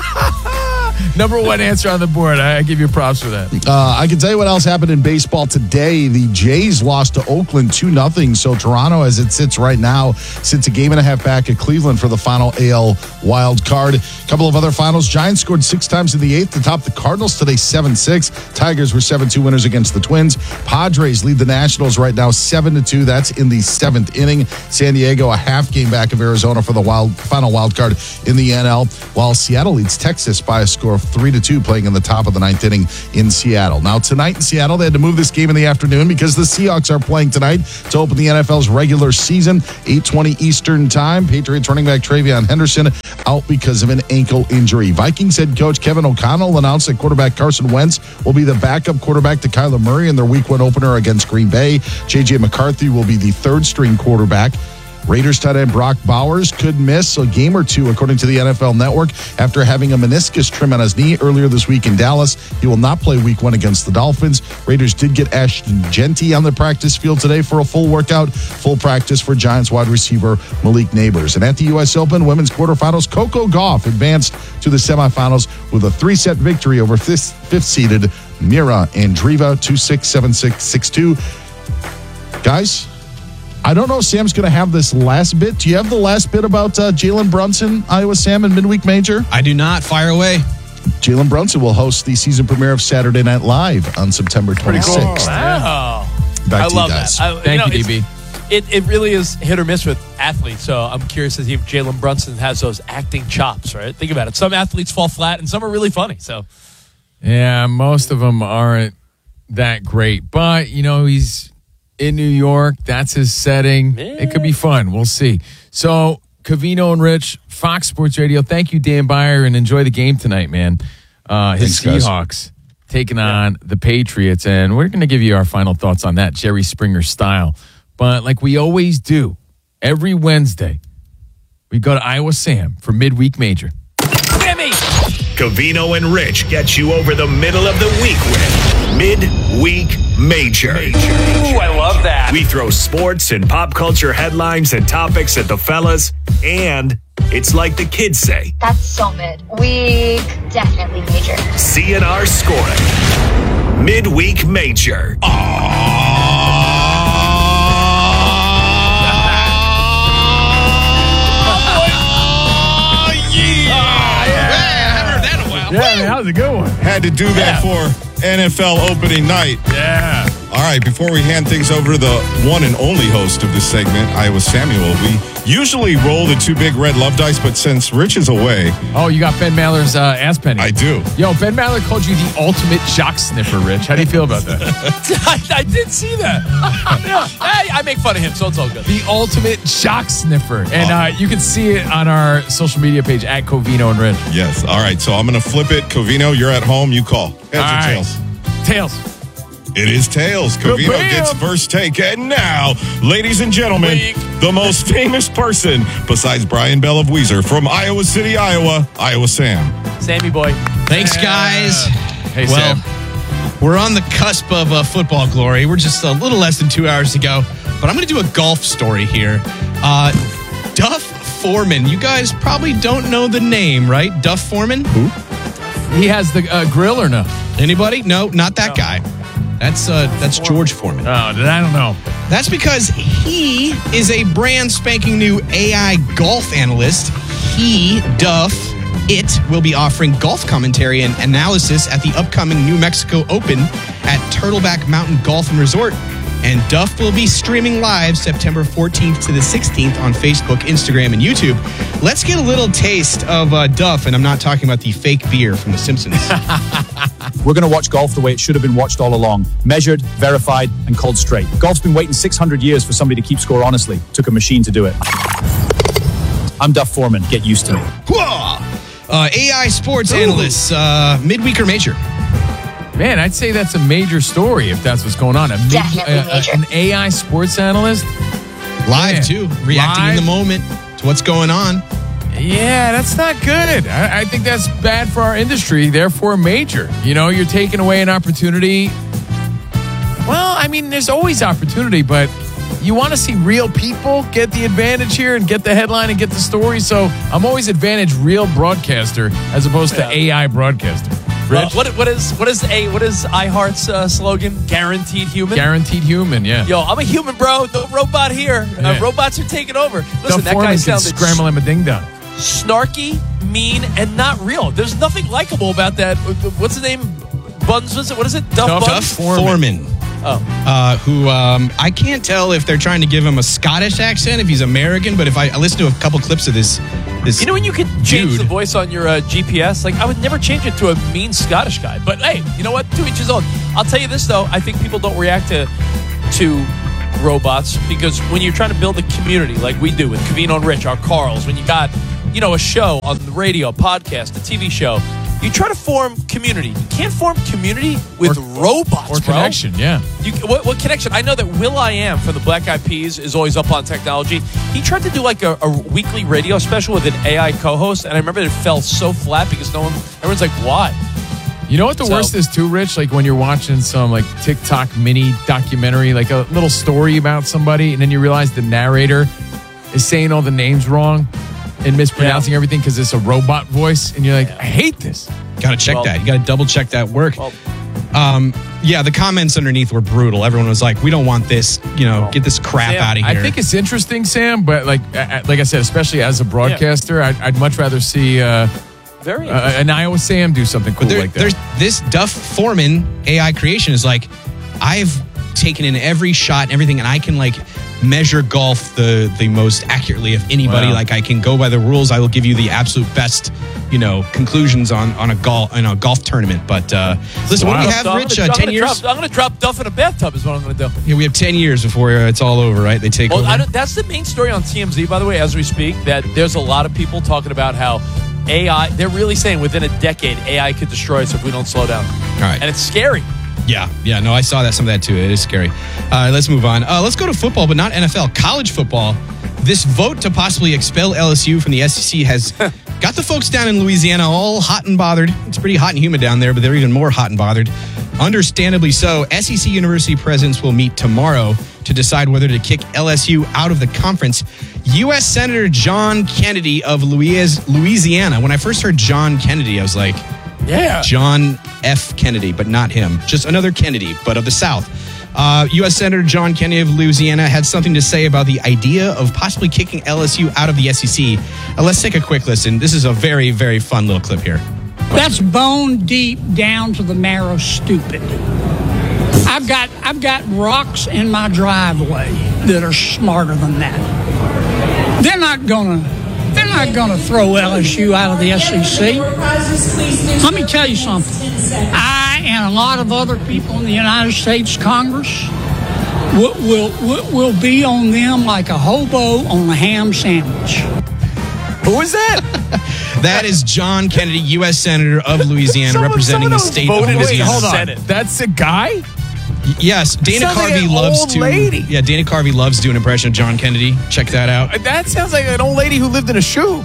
Number one answer on the board. I, I give you props for that. Uh, I can tell you what else happened in baseball today. The Jays lost to Oakland two nothing. So Toronto, as it sits right now, sits a game and a half back at Cleveland for the final A L wild card. A couple of other finals. Giants scored six times in the eighth to top the Cardinals today seven six. Tigers were seven two winners against the Twins. Padres lead the Nationals right now seven to two. That's in the seventh inning. San Diego a half game back of Arizona for the wild final wild card in the N L, while Seattle leads Texas by a score of three to two, playing in the top of the ninth inning in Seattle. Now tonight in Seattle, they had to move this game in the afternoon because the Seahawks are playing tonight to open the N F L's regular season, eight twenty Eastern time. Patriots running back Travion Henderson out because of an ankle injury. Vikings head coach Kevin O'Connell announced that quarterback Carson Wentz will be the backup quarterback to Kyler Murray in their week one opener against Green Bay. J J McCarthy will be the third string quarterback. Raiders tight end Brock Bowers could miss a game or two, according to the N F L Network, after having a meniscus trim on his knee earlier this week in Dallas. He will not play week one against the Dolphins. Raiders did get Ashton Genty on the practice field today for a full workout, full practice for Giants wide receiver Malik Neighbors. And at the U S Open women's quarterfinals, Coco Gauff advanced to the semifinals with a three-set victory over fifth, fifth-seeded Mira Andreeva, two six, seven six, six two. Guys, I don't know if Sam's going to have this last bit. Do you have the last bit about uh, Jalen Brunson, Iowa Sam, and Midweek Major? I do not. Fire away. Jalen Brunson will host the season premiere of Saturday Night Live on September twenty-sixth. Cool. Wow. Back I to love you guys. that. I, Thank know, you, D B. It, it really is hit or miss with athletes. So I'm curious to see if Jalen Brunson has those acting chops, right? Think about it. Some athletes fall flat and some are really funny. So Yeah, most of them aren't that great. But, you know, he's in New York. That's his setting. Yeah. It could be fun. We'll see. So, Covino and Rich, Fox Sports Radio. Thank you, Dan Byer, and enjoy the game tonight, man. Uh, his Thanks, guys. Seahawks taking on the Patriots, and we're going to give you our final thoughts on that, Jerry Springer style. But like we always do, every Wednesday, we go to Iowa Sam for Midweek Major. Covino and Rich get you over the middle of the week with Midweek Major. Ooh, I love that. We throw sports and pop culture headlines and topics at the fellas, and it's like the kids say, That's so mid. Week definitely major. C N R scoring. Midweek Major. Yeah, man, that was a good one. Had to do that for N F L opening night. Yeah. All right, before we hand things over to the one and only host of this segment, Iowa Samuel, we usually roll the two big red love dice, but since Rich is away. Oh, you got Ben Maller's uh, ass penny. I do. Yo, Ben Maller called you the ultimate jock sniffer, Rich. How do you feel about that? I, I did see that. Yeah. Hey, I make fun of him, so it's all good. The ultimate jock sniffer. And uh, you can see it on our social media page at Covino and Rich. Yes. All right, so I'm going to flip it. Covino, you're at home. You call. Heads All or right. tails? Tails. It is tails. Covino Kabam! gets first take. And now, ladies and gentlemen, Week. the most famous person besides Brian Bell of Weezer from Iowa City, Iowa, Iowa Sam. Sammy boy. Thanks, guys. Hey, well, Sam. we're on the cusp of uh, football glory. We're just a little less than two hours to go. But I'm going to do a golf story here. Uh, Duff Foreman. You guys probably don't know the name, right? Duff Foreman? Who? He has the uh, grill or no? Anybody? No, not that No. guy. That's uh, that's George Foreman. Oh, I don't know. That's because he is a brand spanking new A I golf analyst. He, Duff, it will be offering golf commentary and analysis at the upcoming New Mexico Open at Turtleback Mountain Golf and Resort. And Duff will be streaming live September fourteenth to the sixteenth on Facebook, Instagram, and YouTube. Let's get a little taste of uh, Duff, and I'm not talking about the fake beer from The Simpsons. We're going to watch golf the way it should have been watched all along. Measured, verified, and called straight. Golf's been waiting six hundred years for somebody to keep score honestly. Took a machine to do it. I'm Duff Foreman. Get used to it. Uh, A I sports analysts, uh, midweek or major? Man, I'd say that's a major story if that's what's going on. A major, Definitely uh, major. An A I sports analyst? Live, Man. too. Reacting Live? in the moment to what's going on. Yeah, that's not good. I, I think that's bad for our industry, therefore major. You know, you're taking away an opportunity. Well, I mean, there's always opportunity, but you want to see real people get the advantage here and get the headline and get the story. So I'm always advantage real broadcaster as opposed to A I broadcaster. Uh, what what is what is a what is iHeart's uh, slogan? Guaranteed human. Guaranteed human, yeah. Yo, I'm a human, bro. No robot here. Yeah. Uh, robots are taking over. Listen, Duff that Foreman guy can sounded scramble him a ding dong. snarky, mean, and not real. There's nothing likable about that. What's his name? Buns, was it? What is it? Duff, Duff Buns? Foreman. Foreman. Oh. Uh, who um, I can't tell if they're trying to give him a Scottish accent, if he's American, but if I, I listen to a couple clips of this, this You know when you can change dude. the voice on your uh, G P S? Like, I would never change it to a mean Scottish guy. But hey, you know what? To each his own. I'll tell you this, though. I think people don't react to to robots because when you're trying to build a community like we do with Covino and Rich, our Carls, when you got, you know, a show on the radio, a podcast, a T V show, you try to form community. You can't form community with Or- robots, Or bro. connection, yeah. You, what, what connection? I know that Will I Am from the Black Eyed Peas is always up on technology. He tried to do like a, a weekly radio special with an A I co-host, and I remember it fell so flat because no one, everyone's like, why? You know what the So- worst is too, Rich? Like when you're watching some like TikTok mini documentary, like a little story about somebody, and then you realize the narrator is saying all the names wrong and mispronouncing everything because it's a robot voice, and you're like, I hate this. Got to check Well- that. You got to double check that work. Well- um, yeah, the comments underneath were brutal. Everyone was like, "We don't want this. You know, get this crap Sam, out of here." I think it's interesting, Sam, but like uh, like I said, especially as a broadcaster, I'd, I'd much rather see uh, Very uh, an Iowa Sam do something cool But there, like that. there's this Duff Foreman A I creation is like, I've taken in every shot and everything, and I can like measure golf the the most accurately of anybody. Wow. Like I can go by the rules. I will give you the absolute best, you know, conclusions on on a golf in a golf tournament. But uh, listen, what do we have, So I'm Rich? gonna- Uh, I'm ten gonna years. Drop, I'm going to drop Duff in a bathtub is what I'm going to do. Yeah, we have ten years before uh, it's all over, right? They take Well, over. I don't, that's the main story on T M Z, by the way, as we speak, that there's a lot of people talking about how A I, they're really saying within a decade, A I could destroy us if we don't slow down. All right. And it's scary. Yeah, yeah, no, I saw that some of that too. It is scary. Uh, let's move on. Uh, let's go to football, but not N F L. College football. This vote to possibly expel L S U from the S E C has got the folks down in Louisiana all hot and bothered. It's pretty hot and humid down there, but they're even more hot and bothered. Understandably so. S E C university presidents will meet tomorrow to decide whether to kick L S U out of the conference. U S Senator John Kennedy of Louis- Louisiana. When I first heard John Kennedy, I was like, Yeah. John F. Kennedy, but not him. Just another Kennedy, but of the South. Uh, U S Senator John Kennedy of Louisiana had something to say about the idea of possibly kicking L S U out of the S E C. Uh, let's take a quick listen. This is a very, very fun little clip here. That's bone deep down to the marrow stupid. I've got I've got rocks in my driveway that are smarter than that. They're not gonna they're not gonna throw L S U out of the S E C. Let me tell you something. I and a lot of other people in the United States Congress will will will, will be on them like a hobo on a ham sandwich. Who was that? That is John Kennedy, U S Senator of Louisiana, Someone- representing someone the else state of voted- Louisiana. Wait, hold on. Senate. That's a guy? Y- Yes, Dana Sounds like Carvey an loves old to. lady. Yeah, Dana Carvey loves to do an impression of John Kennedy. Check that out. That sounds like an old lady who lived in a shoe.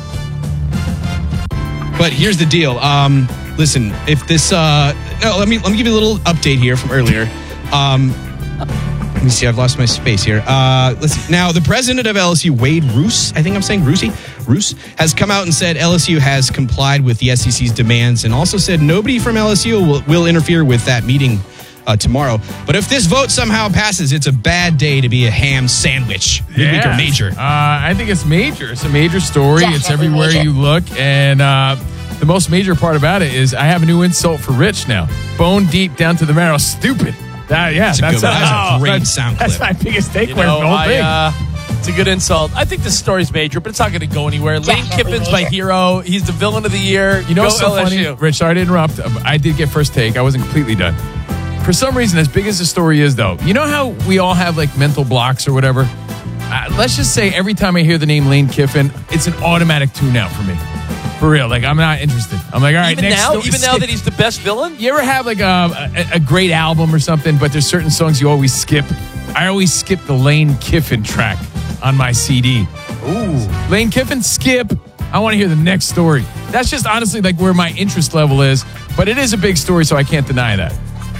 But here's the deal. Um, listen, if this, uh, no, let me let me give you a little update here from earlier. Um, let me see. I've lost my space here. Uh, let's see. Now, the president of L S U, Wade Roos, I think I'm saying Roosey, Roos, has come out and said L S U has complied with the S E C's demands, and also said nobody from L S U will, will interfere with that meeting uh, tomorrow. But if this vote somehow passes, it's a bad day to be a ham sandwich. Midweek or Yes. major. Uh, I think it's major. It's a major story. It's Definitely everywhere major. you look. And uh, the most major part about it is I have a new insult for Rich now. Bone deep down to the marrow. Stupid. That, yeah, That's a that's, good one. That's a oh, great that's- sound That's clip. my biggest takeaway You from know, the whole I, thing. uh, it's a good insult. I think this story's major, but it's not going to go anywhere. Lane Definitely Kiffin's my major. hero. He's the villain of the year. You know Go what's so L S U. funny? Rich, sorry to interrupt. Um, I did get first take. I wasn't completely done. For some reason, as big as the story is, though, you know how we all have like mental blocks or whatever? Uh, let's just say every time I hear the name Lane Kiffin, it's an automatic tune out for me. For real, like I'm not interested. I'm like, all right, even next now, sto- even now that he's the best villain. You ever have like a, a a great album or something, but there's certain songs you always skip? I always skip the Lane Kiffin track on my C D. Ooh, Lane Kiffin, skip. I want to hear the next story. That's just honestly like where my interest level is, but it is a big story, so I can't deny that.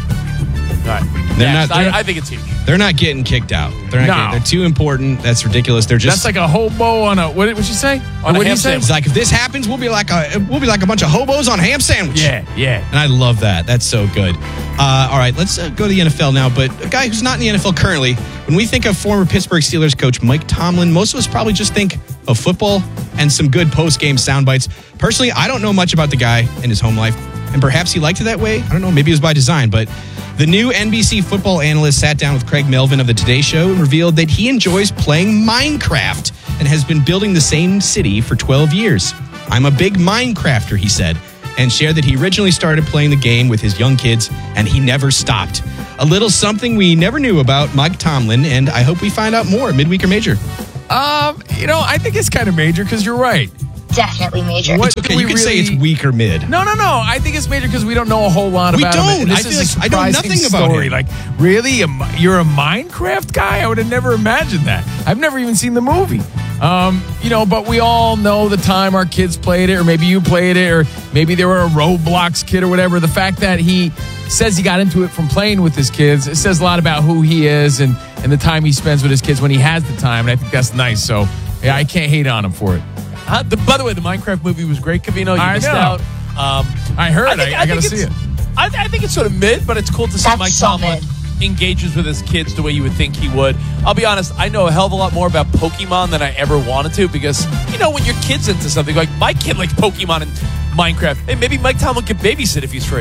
All right. They're Next, not- they're- I, I think it's huge. They're not getting kicked out. They're not. No. Getting, they're too important. That's ridiculous. They're just. That's like a hobo on a what? What'd you say? On what a did ham you say? sandwich. Like if this happens, we'll be like a we'll be like a bunch of hobos on a ham sandwich. Yeah, yeah. And I love that. That's so good. Uh, all right, let's uh, go to the N F L now. But a guy who's not in the N F L currently, when we think of former Pittsburgh Steelers coach Mike Tomlin, most of us probably just think of football and some good post-game sound bites. Personally, I don't know much about the guy and his home life, and perhaps he liked it that way. I don't know. Maybe it was by design, but. The new N B C football analyst sat down with Craig Melvin of the Today Show and revealed that he enjoys playing Minecraft and has been building the same city for twelve years. I'm a big Minecrafter, he said, and shared that he originally started playing the game with his young kids and he never stopped. A little something we never knew about Mike Tomlin, and I hope we find out more midweek or major. Um, you know, I think it's kind of major because you're right. Definitely major. What It's okay, do you we can say it's really- weak or mid. No, no, no. I think it's major because we don't know a whole lot We about him. don't. And this I is feel a like I know surprising nothing about story. him. Like, really, a, Mi- you're a Minecraft guy? I would have never imagined that. I've never even seen the movie. Um, you know, but we all know the time our kids played it, or maybe you played it, or maybe they were a Roblox kid or whatever. The fact that he says he got into it from playing with his kids, it says a lot about who he is and, and the time he spends with his kids when he has the time. And I think that's nice. So, yeah, I can't hate on him for it. Uh, the, by the way, the Minecraft movie was great, Covino. You I missed know. out. Um, I heard. think- I, I, gotta think see it's- it. I, I think it's sort of mid, but it's cool to see That's Mike so Tomlin engages with his kids the way you would think he would. I'll be honest, I know a hell of a lot more about Pokemon than I ever wanted to because, you know, when your kid's into something, like my kid likes Pokemon and Minecraft, hey, maybe Mike Tomlin can babysit if he's free.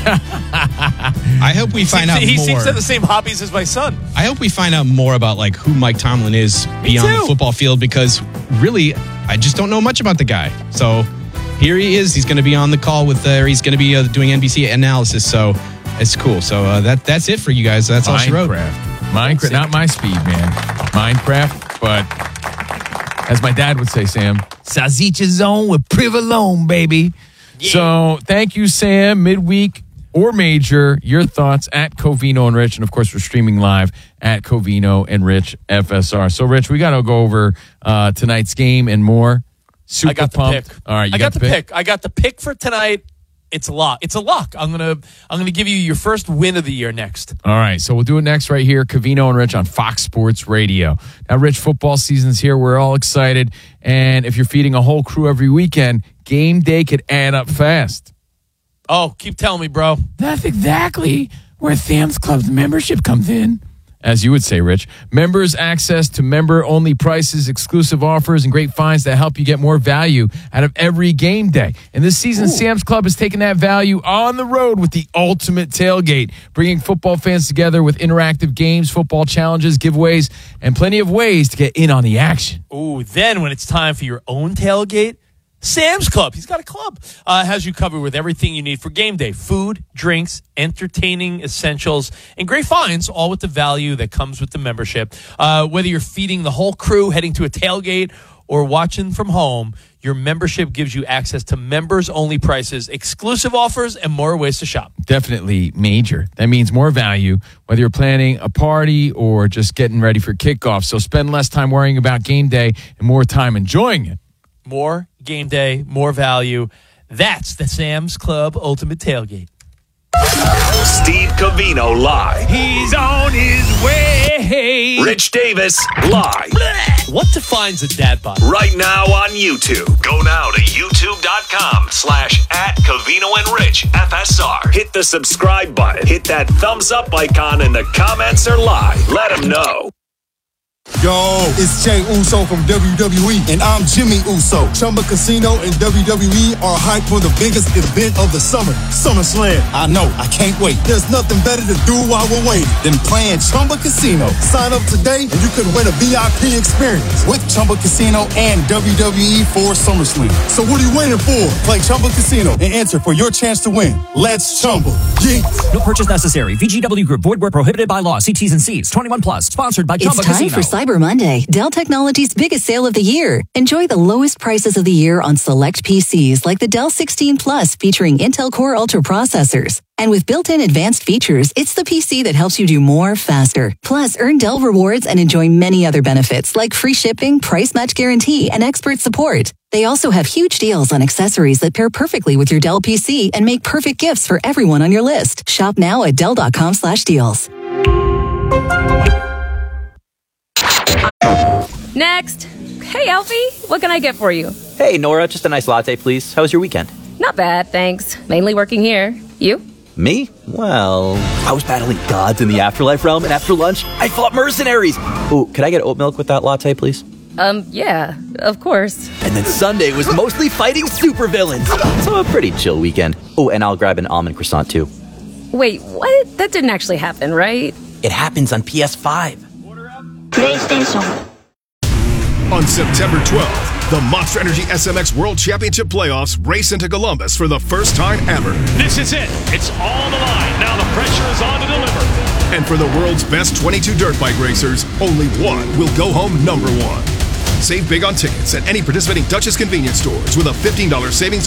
I hope we find seems, out he more. seems to have the same hobbies as my son. I hope we find out more about like who Mike Tomlin is beyond too. the football field because really, I just don't know much about the guy. So here he is. He's going to be on the call with, uh, he's going to be uh, doing N B C analysis. So it's cool. So uh, that that's it for you guys. That's all she wrote. Minecraft, not my speed, man. Minecraft, but as my dad would say, Sam, Sazicha zone with Privalone, baby. So thank you, Sam. Midweek or major, your thoughts at Covino and Rich. And of course, we're streaming live at Covino and Rich F S R. So, Rich, we got to go over uh, tonight's game and more. Super I got the pumped. pick. All right, you I got, got, the pick? pick. I got the pick for tonight. It's a lock. It's a lock. I'm gonna I'm gonna give you your first win of the year next. All right, so we'll do it next right here, Covino and Rich on Fox Sports Radio. Now, Rich, football season's here. We're all excited. And if you're feeding a whole crew every weekend, game day could add up fast. Oh, keep telling me, bro. That's exactly where Sam's Club's membership comes in. As you would say, Rich, members access to member-only prices, exclusive offers, and great finds that help you get more value out of every game day. And this season, Ooh. Sam's Club is taking that value on the road with the ultimate tailgate, bringing football fans together with interactive games, football challenges, giveaways, and plenty of ways to get in on the action. Ooh, then when it's time for your own tailgate, Sam's Club, he's got a club, uh, has you covered with everything you need for game day. Food, drinks, entertaining essentials, and great finds, all with the value that comes with the membership. Uh, whether you're feeding the whole crew, heading to a tailgate, or watching from home, your membership gives you access to members-only prices, exclusive offers, and more ways to shop. Definitely major. That means more value, whether you're planning a party or just getting ready for kickoff. So spend less time worrying about game day and more time enjoying it. More game day, more value. That's the Sam's Club Ultimate Tailgate. Steve Covino live. He's on his way. Rich Davis live. What defines a dad bod? Right now on YouTube. Go now to youtube.com slash at Covino and Rich F S R. Hit the subscribe button. Hit that thumbs up icon and the comments are live. Let them know. Yo, it's Jay Uso from W W E, and I'm Jimmy Uso. Chumba Casino and W W E are hyped for the biggest event of the summer, SummerSlam. I know, I can't wait. There's nothing better to do while we're waiting than playing Chumba Casino. Sign up today, and you could win a V I P experience with Chumba Casino and W W E for SummerSlam. So what are you waiting for? Play Chumba Casino and enter for your chance to win. Let's Chumba. Yeah. No purchase necessary. V G W Group. Void where prohibited by law. See T's and C's. twenty-one plus. Sponsored by Chumba It's time Casino. for Cyber Monday, Dell Technologies' biggest sale of the year. Enjoy the lowest prices of the year on select P Cs like the Dell sixteen Plus featuring Intel Core Ultra processors. And with built-in advanced features, it's the P C that helps you do more faster. Plus, earn Dell rewards and enjoy many other benefits like free shipping, price match guarantee, and expert support. They also have huge deals on accessories that pair perfectly with your Dell P C and make perfect gifts for everyone on your list. Shop now at Dell.com slash deals. Next. Hey, Alfie, what can I get for you? Hey, Nora, just a nice latte, please. How was your weekend? Not bad, thanks. Mainly working here. You? Me? Well, I was battling gods in the afterlife realm, and after lunch, I fought mercenaries. Oh, could I get oat milk with that latte, please? Um, yeah, of course. And then Sunday was mostly fighting supervillains. So a pretty chill weekend. Oh, and I'll grab an almond croissant, too. Wait, what? That didn't actually happen, right? It happens on P S five. PlayStation. On September twelfth, the Monster Energy S M X World Championship Playoffs race into Columbus for the first time ever. This is it. It's all the line. Now the pressure is on to deliver. And for the world's best twenty-two dirt bike racers, only one will go home number one. Save big on tickets at any participating Duchess convenience stores with a fifteen dollars savings